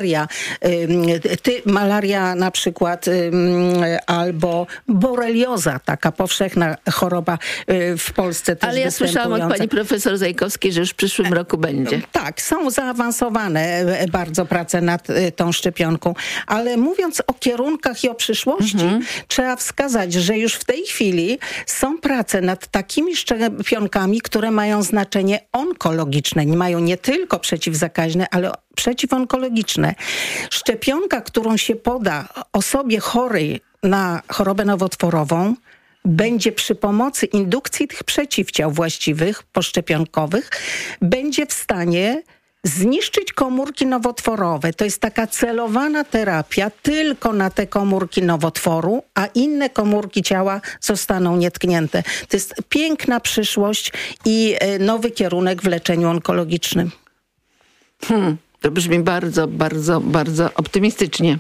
Malaria na przykład, albo borelioza, taka powszechna choroba w Polsce też. Ale ja słyszałam od pani profesor Zajkowskiej, że już w przyszłym roku będzie. Tak, są zaawansowane bardzo prace nad tą szczepionką. Ale mówiąc o kierunkach i o przyszłości, trzeba wskazać, że już w tej chwili są prace nad takimi szczepionkami, które mają znaczenie onkologiczne. Nie mają nie tylko przeciwzakaźne, ale przeciwonkologiczne. Szczepionka, którą się poda osobie chorej na chorobę nowotworową, będzie przy pomocy indukcji tych przeciwciał właściwych, poszczepionkowych, będzie w stanie zniszczyć komórki nowotworowe. To jest taka celowana terapia tylko na te komórki nowotworu, a inne komórki ciała zostaną nietknięte. To jest piękna przyszłość i nowy kierunek w leczeniu onkologicznym. To brzmi bardzo, bardzo, bardzo optymistycznie.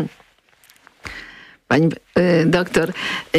Pani doktor,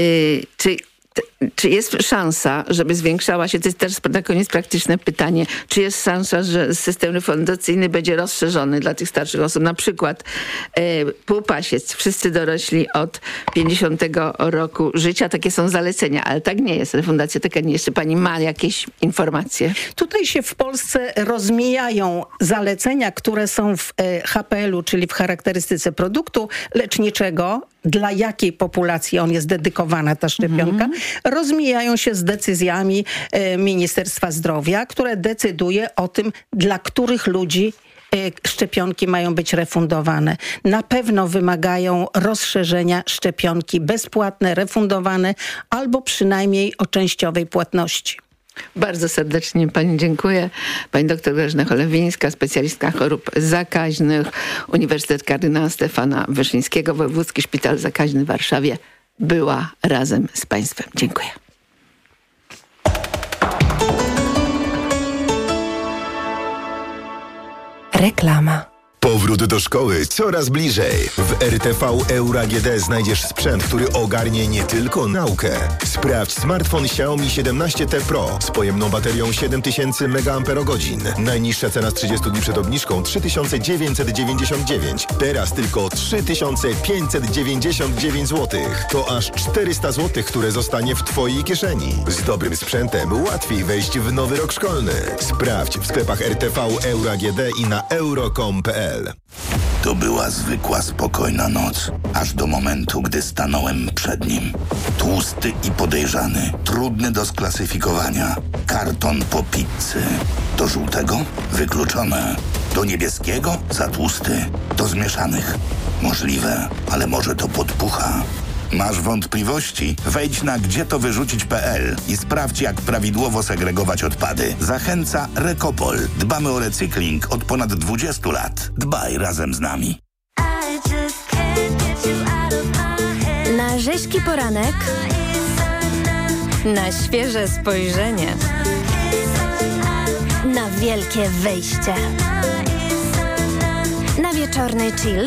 czy jest szansa, żeby zwiększała się, to jest też na koniec praktyczne pytanie, czy jest szansa, że system refundacyjny będzie rozszerzony dla tych starszych osób? Na przykład półpasiec, wszyscy dorośli od 50 roku życia, takie są zalecenia, ale tak nie jest. Refundacja taka nie jest. Czy pani ma jakieś informacje? Tutaj się w Polsce rozmijają zalecenia, które są w HPL-u, czyli w charakterystyce produktu leczniczego, dla jakiej populacji on jest dedykowana, ta szczepionka, rozmijają się z decyzjami Ministerstwa Zdrowia, które decyduje o tym, dla których ludzi szczepionki mają być refundowane. Na pewno wymagają rozszerzenia szczepionki bezpłatne, refundowane albo przynajmniej o częściowej płatności. Bardzo serdecznie pani dziękuję. Pani doktor Grażyna Cholewińska, specjalistka chorób zakaźnych, Uniwersytet Kardynała Stefana Wyszyńskiego, Wojewódzki Szpital Zakaźny w Warszawie, była razem z państwem. Dziękuję. Reklama. Powrót do szkoły coraz bliżej. W RTV Euro AGD znajdziesz sprzęt, który ogarnie nie tylko naukę. Sprawdź smartfon Xiaomi 17T Pro z pojemną baterią 7000 mAh. Najniższa cena z 30 dni przed obniżką 3999. Teraz tylko 3599 zł. To aż 400 zł, które zostanie w twojej kieszeni. Z dobrym sprzętem łatwiej wejść w nowy rok szkolny. Sprawdź w sklepach RTV Euro AGD i na euro.com.pl. To była zwykła, spokojna noc, aż do momentu, gdy stanąłem przed nim. Tłusty i podejrzany, trudny do sklasyfikowania. Karton po pizzy. Do żółtego? Wykluczone. Do niebieskiego? Za tłusty. Do zmieszanych? Możliwe, ale może to podpucha. Masz wątpliwości? Wejdź na gdzietowyrzucić.pl i sprawdź, jak prawidłowo segregować odpady. Zachęca Recopol. Dbamy o recykling od ponad 20 lat. Dbaj razem z nami. Na rzeźki poranek, na świeże spojrzenie, na wielkie wyjście, na wieczorny chill,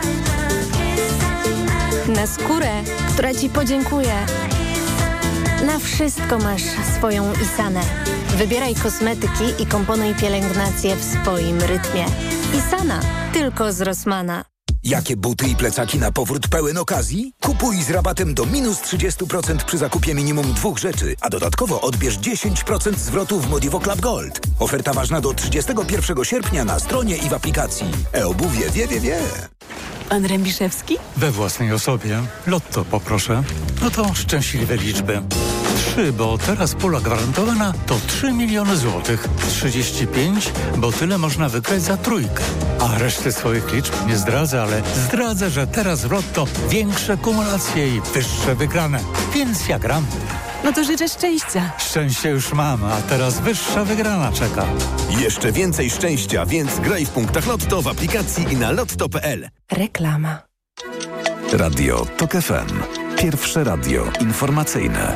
na skórę, która ci podziękuje. Na wszystko masz swoją Isanę. Wybieraj kosmetyki i komponuj pielęgnację w swoim rytmie. Isana, tylko z Rossmana. Jakie buty i plecaki na powrót pełen okazji? Kupuj z rabatem do minus 30% przy zakupie minimum 2 rzeczy, a dodatkowo odbierz 10% zwrotu w Modivo Club Gold. Oferta ważna do 31 sierpnia na stronie i w aplikacji. E-obuwie wie. Pan Rębiszewski? We własnej osobie. Lotto poproszę. No to szczęśliwe liczby. 3, bo teraz pula gwarantowana to 3 miliony złotych. 35, bo tyle można wygrać za trójkę. A reszty swoich liczb nie zdradzę, ale zdradzę, że teraz w Lotto większe kumulacje i wyższe wygrane. Więc ja gram. No to życzę szczęścia. Szczęście już mam, a teraz wyższa wygrana czeka. Jeszcze więcej szczęścia, więc graj w punktach Lotto w aplikacji i na lotto.pl. Reklama. Radio TOK FM. Pierwsze radio informacyjne.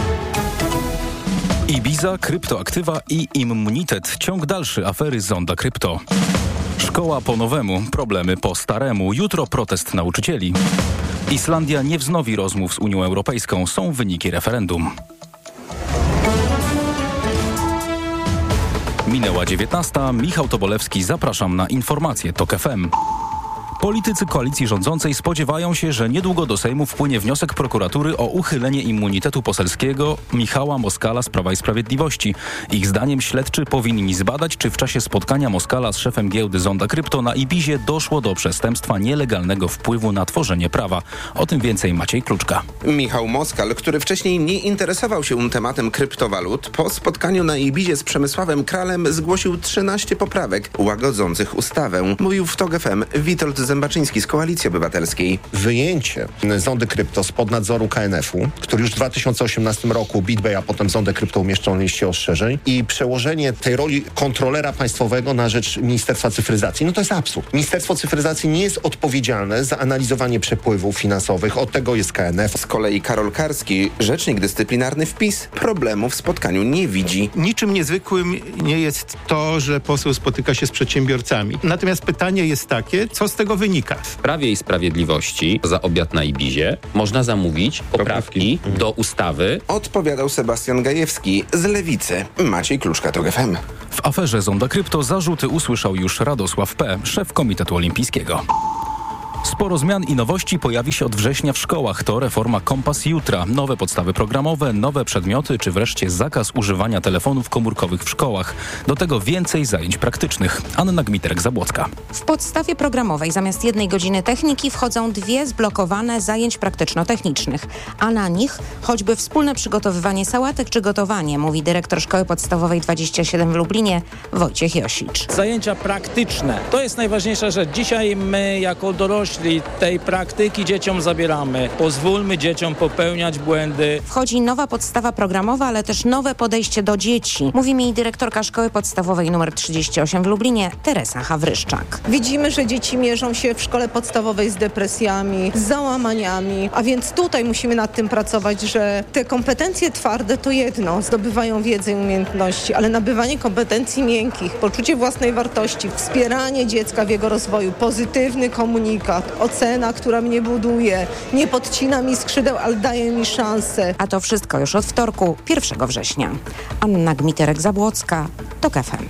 Ibiza, kryptoaktywa i immunitet. Ciąg dalszy afery Zonda Krypto. Szkoła po nowemu, problemy po staremu. Jutro protest nauczycieli. Islandia nie wznowi rozmów z Unią Europejską. Są wyniki referendum. Minęła 19. Michał Tobolewski, zapraszam na informacje TOK FM. Politycy koalicji rządzącej spodziewają się, że niedługo do Sejmu wpłynie wniosek prokuratury o uchylenie immunitetu poselskiego Michała Moskala z Prawa i Sprawiedliwości. Ich zdaniem śledczy powinni zbadać, czy w czasie spotkania Moskala z szefem giełdy Zonda Krypto na Ibizie doszło do przestępstwa nielegalnego wpływu na tworzenie prawa. O tym więcej Maciej Kluczka. Michał Moskal, który wcześniej nie interesował się tematem kryptowalut, po spotkaniu na Ibizie z Przemysławem Kralem zgłosił 13 poprawek łagodzących ustawę. Mówił w TOK FM Witold Zębaczyński z Koalicji Obywatelskiej. Wyjęcie Zondy Krypto spod nadzoru KNF-u, który już w 2018 roku BitBay, a potem Zondę Krypto umieszczał na liście ostrzeżeń, i przełożenie tej roli kontrolera państwowego na rzecz Ministerstwa Cyfryzacji. No to jest absurd. Ministerstwo Cyfryzacji nie jest odpowiedzialne za analizowanie przepływów finansowych. Od tego jest KNF. Z kolei Karol Karski, rzecznik dyscyplinarny w PiS, problemu w spotkaniu nie widzi. Niczym niezwykłym nie jest to, że poseł spotyka się z przedsiębiorcami. Natomiast pytanie jest takie, co z tego wynika? W Prawie i Sprawiedliwości za obiad na Ibizie można zamówić poprawki do ustawy. Odpowiadał Sebastian Gajewski z Lewicy. Maciej Kluczka, TOK FM. W aferze Zonda Krypto zarzuty usłyszał już Radosław P., szef Komitetu Olimpijskiego. Sporo zmian i nowości pojawi się od września w szkołach. To reforma Kompas Jutra. Nowe podstawy programowe, nowe przedmioty, czy wreszcie zakaz używania telefonów komórkowych w szkołach. Do tego więcej zajęć praktycznych. Anna Gmiterek-Zabłocka. W podstawie programowej zamiast 1 godziny techniki wchodzą 2 zblokowane zajęć praktyczno-technicznych. A na nich choćby wspólne przygotowywanie sałatek czy gotowanie, mówi dyrektor Szkoły Podstawowej 27 w Lublinie Wojciech Josicz. Zajęcia praktyczne. To jest najważniejsza rzecz. Dzisiaj my jako dorośli tej praktyki dzieciom zabieramy. Pozwólmy dzieciom popełniać błędy. Wchodzi nowa podstawa programowa, ale też nowe podejście do dzieci. Mówi mi dyrektorka Szkoły Podstawowej nr 38 w Lublinie Teresa Hawryszczak. Widzimy, że dzieci mierzą się w szkole podstawowej z depresjami, z załamaniami, a więc tutaj musimy nad tym pracować, że te kompetencje twarde to jedno, zdobywają wiedzę i umiejętności, ale nabywanie kompetencji miękkich, poczucie własnej wartości, wspieranie dziecka w jego rozwoju, pozytywny komunikat, ocena, która mnie buduje, nie podcina mi skrzydeł, ale daje mi szansę. A to wszystko już od wtorku, 1 września. Anna Gmiterek-Zabłocka, TOK FM.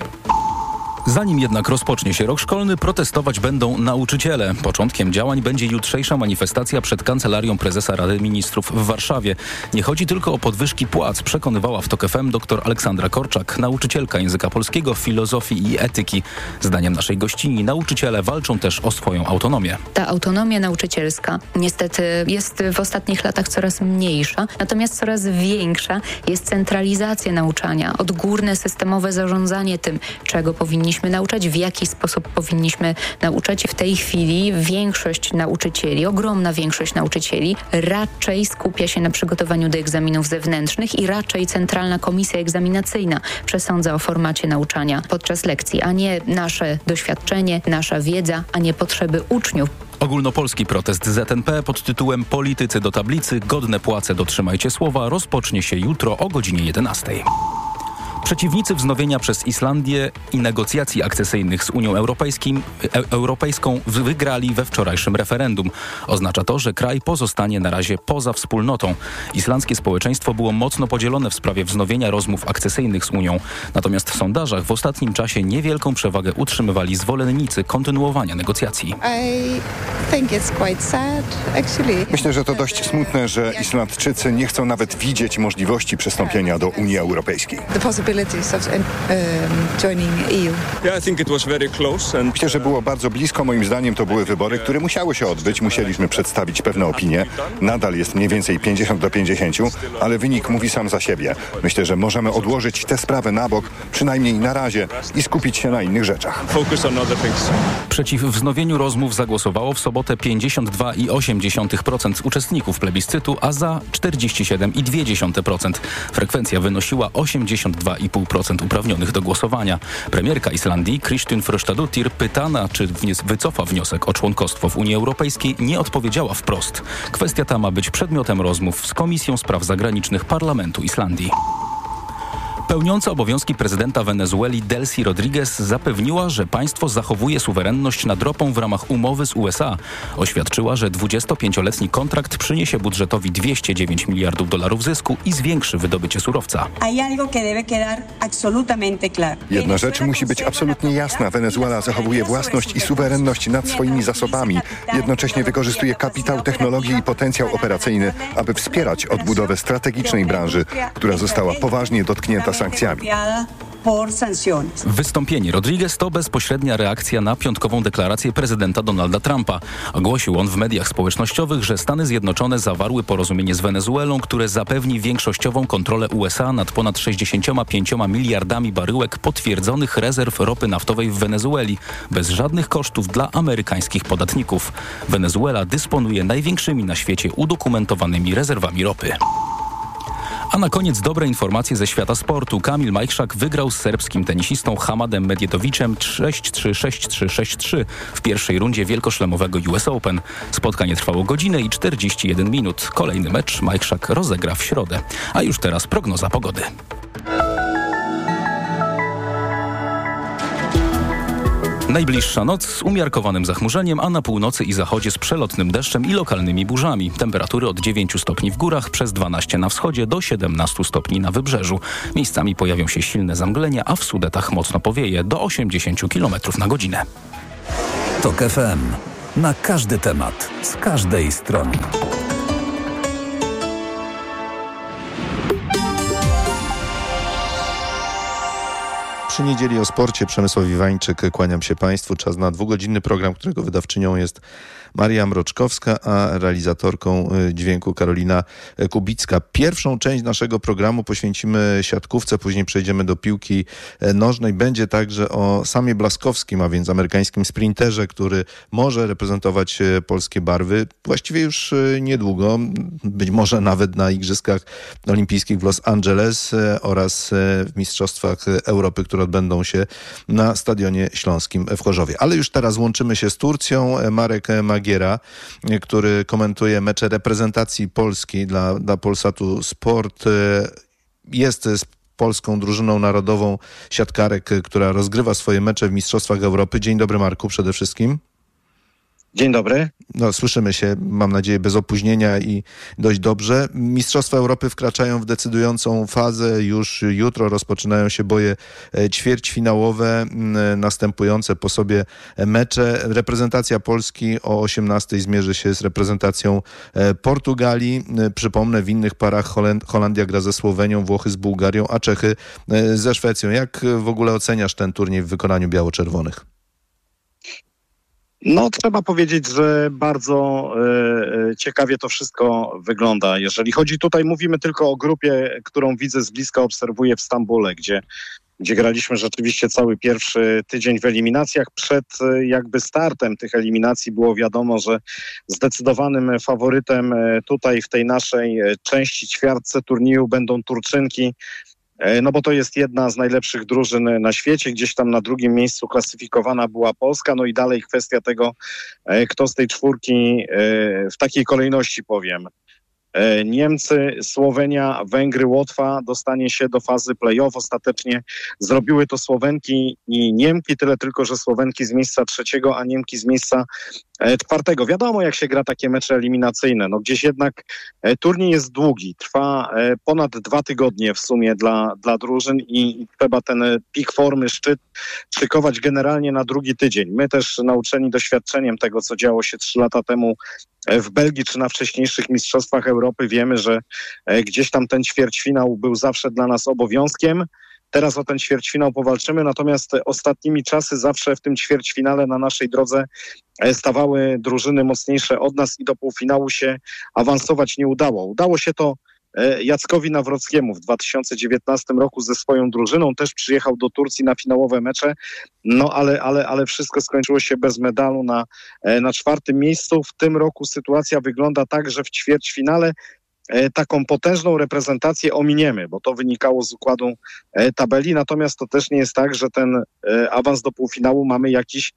Zanim jednak rozpocznie się rok szkolny, protestować będą nauczyciele. Początkiem działań będzie jutrzejsza manifestacja przed Kancelarią Prezesa Rady Ministrów w Warszawie. Nie chodzi tylko o podwyżki płac, przekonywała w TOK FM dr Aleksandra Korczak, nauczycielka języka polskiego, filozofii i etyki. Zdaniem naszej gościni nauczyciele walczą też o swoją autonomię. Ta autonomia nauczycielska niestety jest w ostatnich latach coraz mniejsza, natomiast coraz większa jest centralizacja nauczania, odgórne systemowe zarządzanie tym, czego powinniśmy nauczać, w jaki sposób powinniśmy nauczać. W tej chwili większość nauczycieli, ogromna większość nauczycieli raczej skupia się na przygotowaniu do egzaminów zewnętrznych i raczej Centralna Komisja Egzaminacyjna przesądza o formacie nauczania podczas lekcji, a nie nasze doświadczenie, nasza wiedza, a nie potrzeby uczniów. Ogólnopolski protest ZNP pod tytułem Politycy do tablicy, godne płace, dotrzymajcie słowa rozpocznie się jutro o godzinie 11. Przeciwnicy wznowienia przez Islandię i negocjacji akcesyjnych z Unią Europejską wygrali we wczorajszym referendum. Oznacza to, że kraj pozostanie na razie poza wspólnotą. Islandzkie społeczeństwo było mocno podzielone w sprawie wznowienia rozmów akcesyjnych z Unią. Natomiast w sondażach w ostatnim czasie niewielką przewagę utrzymywali zwolennicy kontynuowania negocjacji. Myślę, że to dość smutne, że Islandczycy nie chcą nawet widzieć możliwości przystąpienia do Unii Europejskiej. Myślę, że było bardzo blisko. Moim zdaniem to były wybory, które musiały się odbyć. Musieliśmy przedstawić pewne opinie. Nadal jest mniej więcej 50-50, ale wynik mówi sam za siebie. Myślę, że możemy odłożyć tę sprawę na bok, przynajmniej na razie, i skupić się na innych rzeczach. Przeciw wznowieniu rozmów zagłosowało w sobotę 52,8% uczestników plebiscytu, a za 47,2%. Frekwencja wynosiła 82,5% uprawnionych do głosowania. Premierka Islandii Kristin Frostadóttir, pytana, czy wycofa wniosek o członkostwo w Unii Europejskiej, nie odpowiedziała wprost. Kwestia ta ma być przedmiotem rozmów z Komisją Spraw Zagranicznych Parlamentu Islandii. Pełniąca obowiązki prezydenta Wenezueli Delcy Rodriguez zapewniła, że państwo zachowuje suwerenność nad ropą w ramach umowy z USA. Oświadczyła, że 25-letni kontrakt przyniesie budżetowi $209 miliardów zysku i zwiększy wydobycie surowca. Jedna rzecz musi być absolutnie jasna. Wenezuela zachowuje własność i suwerenność nad swoimi zasobami. Jednocześnie wykorzystuje kapitał, technologię i potencjał operacyjny, aby wspierać odbudowę strategicznej branży, która została poważnie dotknięta sankcjami. Wystąpienie Rodriguez to bezpośrednia reakcja na piątkową deklarację prezydenta Donalda Trumpa. Ogłosił on w mediach społecznościowych, że Stany Zjednoczone zawarły porozumienie z Wenezuelą, które zapewni większościową kontrolę USA nad ponad 65 miliardami baryłek potwierdzonych rezerw ropy naftowej w Wenezueli, bez żadnych kosztów dla amerykańskich podatników. Wenezuela dysponuje największymi na świecie udokumentowanymi rezerwami ropy. A na koniec dobre informacje ze świata sportu. Kamil Majchrzak wygrał z serbskim tenisistą Hamadem Medjedoviczem 6-3, 6-3, 6-3 w pierwszej rundzie wielkoszlemowego US Open. Spotkanie trwało godzinę i 41 minut. Kolejny mecz Majchrzak rozegra w środę. A już teraz prognoza pogody. Najbliższa noc z umiarkowanym zachmurzeniem, a na północy i zachodzie z przelotnym deszczem i lokalnymi burzami. Temperatury od 9 stopni w górach, przez 12 na wschodzie do 17 stopni na wybrzeżu. Miejscami pojawią się silne zamglenia, a w Sudetach mocno powieje do 80 km na godzinę. TOK FM. Na każdy temat, z każdej strony. Przy niedzieli o sporcie Przemysław Iwańczyk, kłaniam się Państwu. Czas na 2-godzinny program, którego wydawczynią jest Maria Mroczkowska, a realizatorką dźwięku Karolina Kubicka. Pierwszą część naszego programu poświęcimy siatkówce, później przejdziemy do piłki nożnej. Będzie także o Samie Blaskowskim, a więc amerykańskim sprinterze, który może reprezentować polskie barwy właściwie już niedługo, być może nawet na Igrzyskach Olimpijskich w Los Angeles oraz w Mistrzostwach Europy, które odbędą się na Stadionie Śląskim w Chorzowie. Ale już teraz łączymy się z Turcją. Marek Magiera, który komentuje mecze reprezentacji Polski dla Polsatu Sport, jest z polską drużyną narodową siatkarek, która rozgrywa swoje mecze w Mistrzostwach Europy. Dzień dobry, Marku, przede wszystkim. Dzień dobry. No, słyszymy się, mam nadzieję, bez opóźnienia i dość dobrze. Mistrzostwa Europy wkraczają w decydującą fazę. Już jutro rozpoczynają się boje ćwierćfinałowe, następujące po sobie mecze. Reprezentacja Polski o 18:00 zmierzy się z reprezentacją Portugalii. Przypomnę, w innych parach Holandia gra ze Słowenią, Włochy z Bułgarią, a Czechy ze Szwecją. Jak w ogóle oceniasz ten turniej w wykonaniu biało-czerwonych? No, trzeba powiedzieć, że bardzo ciekawie to wszystko wygląda. Jeżeli chodzi tutaj, mówimy tylko o grupie, którą widzę z bliska, obserwuję w Stambule, gdzie graliśmy rzeczywiście cały pierwszy tydzień w eliminacjach. Przed jakby startem tych eliminacji było wiadomo, że zdecydowanym faworytem tutaj w tej naszej części ćwiartce turnieju będą Turczynki. No bo to jest jedna z najlepszych drużyn na świecie. Gdzieś tam na drugim miejscu klasyfikowana była Polska. No i dalej kwestia tego, kto z tej czwórki w takiej kolejności powiem. Niemcy, Słowenia, Węgry, Łotwa dostanie się do fazy play-off. Ostatecznie zrobiły to Słowenki i Niemki, tyle tylko, że Słowenki z miejsca 3, a Niemki z miejsca 4. Wiadomo, jak się gra takie mecze eliminacyjne. No gdzieś jednak turniej jest długi, trwa ponad 2 tygodnie w sumie dla drużyn i trzeba ten pik formy, szczyt szykować generalnie na drugi tydzień. My też nauczeni doświadczeniem tego, co działo się 3 lata temu w Belgii czy na wcześniejszych Mistrzostwach Europy, wiemy, że gdzieś tam ten ćwierćfinał był zawsze dla nas obowiązkiem. Teraz o ten ćwierćfinał powalczymy, natomiast ostatnimi czasy zawsze w tym ćwierćfinale na naszej drodze stawały drużyny mocniejsze od nas i do półfinału się awansować nie udało. Udało się to Jackowi Nawrockiemu w 2019 roku ze swoją drużyną. Też przyjechał do Turcji na finałowe mecze, no ale wszystko skończyło się bez medalu na 4. miejscu. W tym roku sytuacja wygląda tak, że w ćwierćfinale taką potężną reprezentację ominiemy, bo to wynikało z układu tabeli, natomiast to też nie jest tak, że ten awans do półfinału mamy jakiś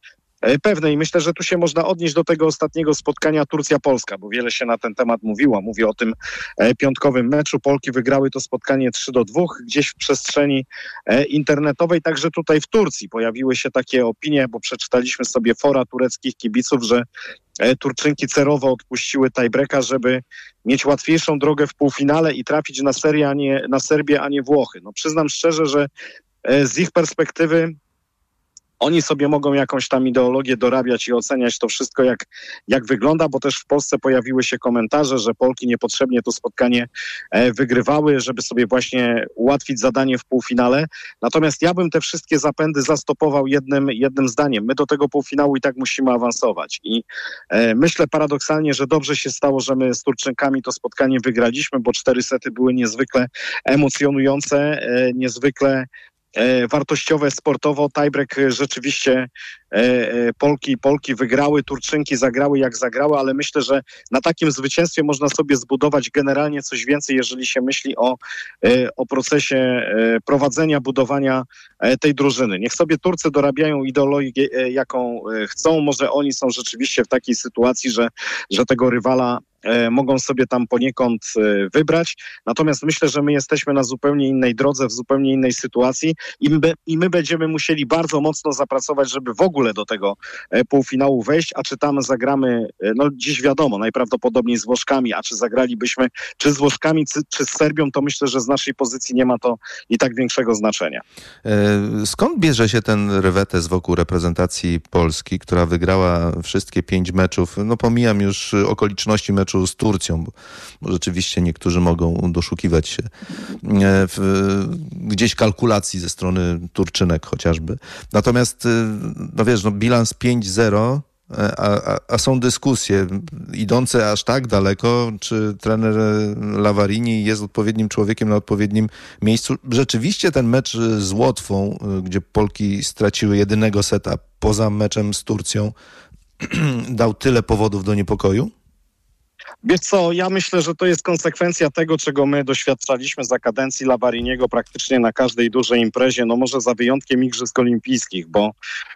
pewne i myślę, że tu się można odnieść do tego ostatniego spotkania Turcja-Polska, bo wiele się na ten temat mówiło. Mówię o tym piątkowym meczu. Polki wygrały to spotkanie 3-2 gdzieś w przestrzeni internetowej. Także tutaj w Turcji pojawiły się takie opinie, bo przeczytaliśmy sobie fora tureckich kibiców, że Turczynki celowo odpuściły tiebreaka, żeby mieć łatwiejszą drogę w półfinale i trafić na Serbię, a nie Włochy. No przyznam szczerze, że z ich perspektywy oni sobie mogą jakąś tam ideologię dorabiać i oceniać to wszystko, jak wygląda, bo też w Polsce pojawiły się komentarze, że Polki niepotrzebnie to spotkanie wygrywały, żeby sobie właśnie ułatwić zadanie w półfinale. Natomiast ja bym te wszystkie zapędy zastopował jednym zdaniem. My do tego półfinału i tak musimy awansować. I myślę paradoksalnie, że dobrze się stało, że my z Turczynkami to spotkanie wygraliśmy, bo 4 sety były niezwykle emocjonujące, niezwykle wartościowe sportowo. Tiebreak rzeczywiście Polki wygrały, Turczynki zagrały jak zagrały, ale myślę, że na takim zwycięstwie można sobie zbudować generalnie coś więcej, jeżeli się myśli o procesie prowadzenia, budowania tej drużyny. Niech sobie Turcy dorabiają ideologię, jaką chcą. Może oni są rzeczywiście w takiej sytuacji, że tego rywala mogą sobie tam poniekąd wybrać. Natomiast myślę, że my jesteśmy na zupełnie innej drodze, w zupełnie innej sytuacji i my będziemy musieli bardzo mocno zapracować, żeby w ogóle do tego półfinału wejść, a czy tam zagramy, no dziś wiadomo, najprawdopodobniej z Włoszkami, a czy zagralibyśmy czy z Włoszkami, czy z Serbią, to myślę, że z naszej pozycji nie ma to i tak większego znaczenia. Skąd bierze się ten rewetes wokół reprezentacji Polski, która wygrała wszystkie 5 meczów? No pomijam już okoliczności meczu z Turcją, bo rzeczywiście niektórzy mogą doszukiwać się gdzieś kalkulacji ze strony Turczynek chociażby. Natomiast, no wiesz, bilans 5-0, a są dyskusje idące aż tak daleko, czy trener Lavarini jest odpowiednim człowiekiem na odpowiednim miejscu. Rzeczywiście ten mecz z Łotwą, gdzie Polki straciły jedynego seta poza meczem z Turcją, dał tyle powodów do niepokoju? Wiesz co, ja myślę, że to jest konsekwencja tego, czego my doświadczaliśmy za kadencji Lavariniego praktycznie na każdej dużej imprezie, no może za wyjątkiem Igrzysk Olimpijskich, bo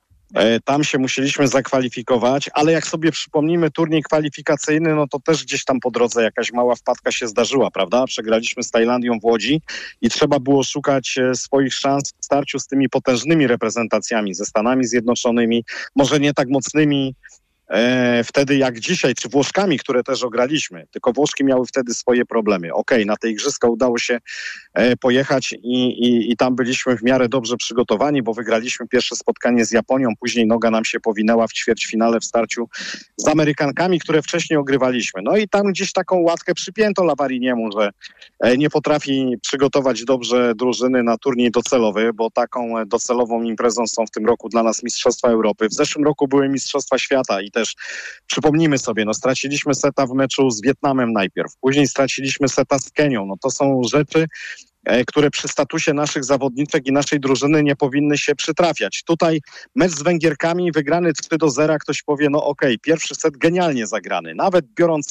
tam się musieliśmy zakwalifikować, ale jak sobie przypomnimy turniej kwalifikacyjny, no to też gdzieś tam po drodze jakaś mała wpadka się zdarzyła, prawda? Przegraliśmy z Tajlandią w Łodzi i trzeba było szukać swoich szans w starciu z tymi potężnymi reprezentacjami, ze Stanami Zjednoczonymi, może nie tak mocnymi wtedy jak dzisiaj, czy Włoszkami, które też ograliśmy, tylko Włoszki miały wtedy swoje problemy. Okej, na te igrzyska udało się pojechać i tam byliśmy w miarę dobrze przygotowani, bo wygraliśmy pierwsze spotkanie z Japonią, później noga nam się powinęła w ćwierćfinale w starciu z Amerykankami, które wcześniej ogrywaliśmy. No i tam gdzieś taką łatkę przypięto Lavariniemu, że nie potrafi przygotować dobrze drużyny na turniej docelowy, bo taką docelową imprezą są w tym roku dla nas Mistrzostwa Europy. W zeszłym roku były Mistrzostwa Świata i też przypomnijmy sobie, no straciliśmy seta w meczu z Wietnamem najpierw, później straciliśmy seta z Kenią. No to są rzeczy, które przy statusie naszych zawodniczek i naszej drużyny nie powinny się przytrafiać. Tutaj mecz z Węgierkami wygrany 3-0, ktoś powie, no okej, pierwszy set genialnie zagrany. Nawet biorąc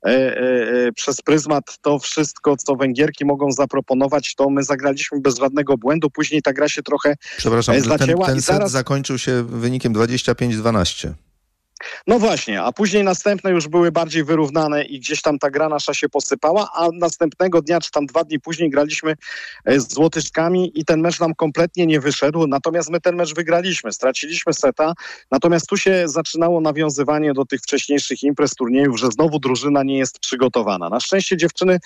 przez pryzmat to wszystko, co Węgierki mogą zaproponować, to my zagraliśmy bez żadnego błędu. Później ta gra się trochę zacięła. Ten set zakończył się wynikiem 25-12. No właśnie, a później następne już były bardziej wyrównane i gdzieś tam ta gra nasza się posypała, a następnego dnia, czy tam 2 dni później graliśmy z Łotyszkami i ten mecz nam kompletnie nie wyszedł, natomiast my ten mecz wygraliśmy, straciliśmy seta, natomiast tu się zaczynało nawiązywanie do tych wcześniejszych imprez, turniejów, że znowu drużyna nie jest przygotowana. Na szczęście dziewczyny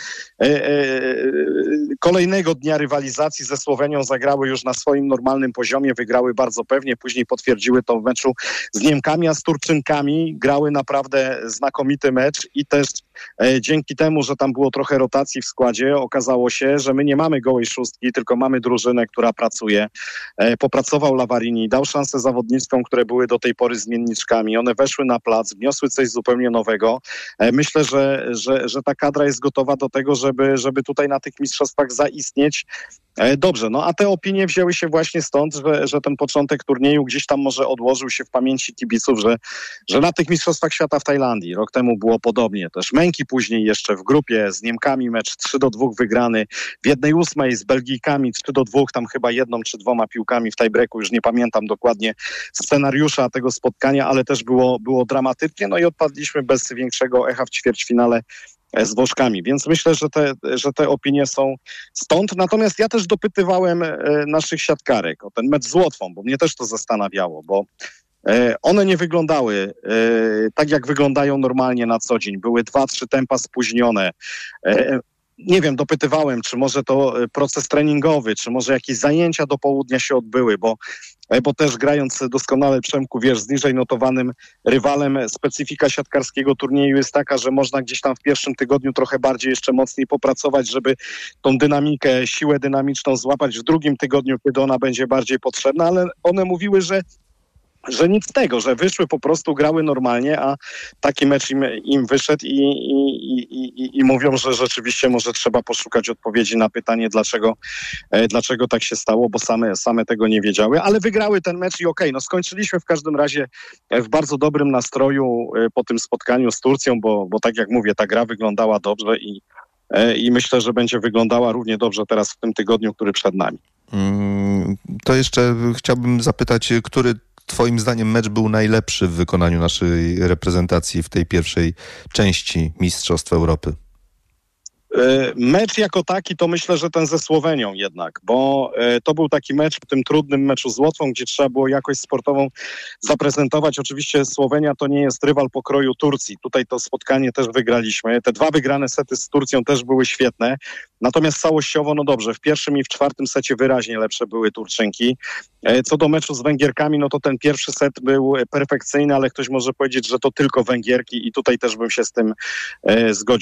kolejnego dnia rywalizacji ze Słowenią zagrały już na swoim normalnym poziomie, wygrały bardzo pewnie, później potwierdziły to w meczu z Niemkami, a z Turczynkami grały naprawdę znakomity mecz i też dzięki temu, że tam było trochę rotacji w składzie, okazało się, że my nie mamy gołej szóstki, tylko mamy drużynę, która pracuje. Popracował Lavarini, dał szansę zawodniczkom, które były do tej pory zmienniczkami. One weszły na plac, wniosły coś zupełnie nowego. Myślę, że ta kadra jest gotowa do tego, żeby tutaj na tych mistrzostwach zaistnieć. Dobrze, no a te opinie wzięły się właśnie stąd, że ten początek turnieju gdzieś tam może odłożył się w pamięci kibiców, że na tych mistrzostwach świata w Tajlandii rok temu było podobnie. Też Dzięki później jeszcze w grupie z Niemkami mecz 3-2 wygrany, w 1/8 z Belgijkami 3-2, tam chyba 1 czy 2 piłkami w tiebreaku, już nie pamiętam dokładnie scenariusza tego spotkania, ale też było dramatycznie, no i odpadliśmy bez większego echa w ćwierćfinale z Włoszkami, więc myślę, że te opinie są stąd. Natomiast ja też dopytywałem naszych siatkarek o ten mecz z Łotwą, bo mnie też to zastanawiało, bo one nie wyglądały tak, jak wyglądają normalnie na co dzień. Były 2-3 tempa spóźnione. Nie wiem, dopytywałem, czy może to proces treningowy, czy może jakieś zajęcia do południa się odbyły, bo też grając doskonale, Przemku, wiesz, z niżej notowanym rywalem, specyfika siatkarskiego turnieju jest taka, że można gdzieś tam w pierwszym tygodniu trochę bardziej jeszcze mocniej popracować, żeby tą dynamikę, siłę dynamiczną złapać w drugim tygodniu, kiedy ona będzie bardziej potrzebna, ale one mówiły, że nic z tego, że wyszły po prostu, grały normalnie, a taki mecz im wyszedł i mówią, że rzeczywiście może trzeba poszukać odpowiedzi na pytanie, dlaczego tak się stało, bo same tego nie wiedziały, ale wygrały ten mecz i okej, no skończyliśmy w każdym razie w bardzo dobrym nastroju po tym spotkaniu z Turcją, bo tak jak mówię, ta gra wyglądała dobrze i myślę, że będzie wyglądała równie dobrze teraz w tym tygodniu, który przed nami. To jeszcze chciałbym zapytać, który twoim zdaniem mecz był najlepszy w wykonaniu naszej reprezentacji w tej pierwszej części Mistrzostw Europy? Mecz jako taki to myślę, że ten ze Słowenią jednak, bo to był taki mecz w tym trudnym meczu z Łotwą, gdzie trzeba było jakość sportową zaprezentować. Oczywiście Słowenia to nie jest rywal pokroju Turcji. Tutaj to spotkanie też wygraliśmy. Te 2 wygrane sety z Turcją też były świetne. Natomiast całościowo, no dobrze, w pierwszym i w czwartym secie wyraźnie lepsze były Turczynki. Co do meczu z Węgierkami, no to ten pierwszy set był perfekcyjny, ale ktoś może powiedzieć, że to tylko Węgierki i tutaj też bym się z tym zgodził.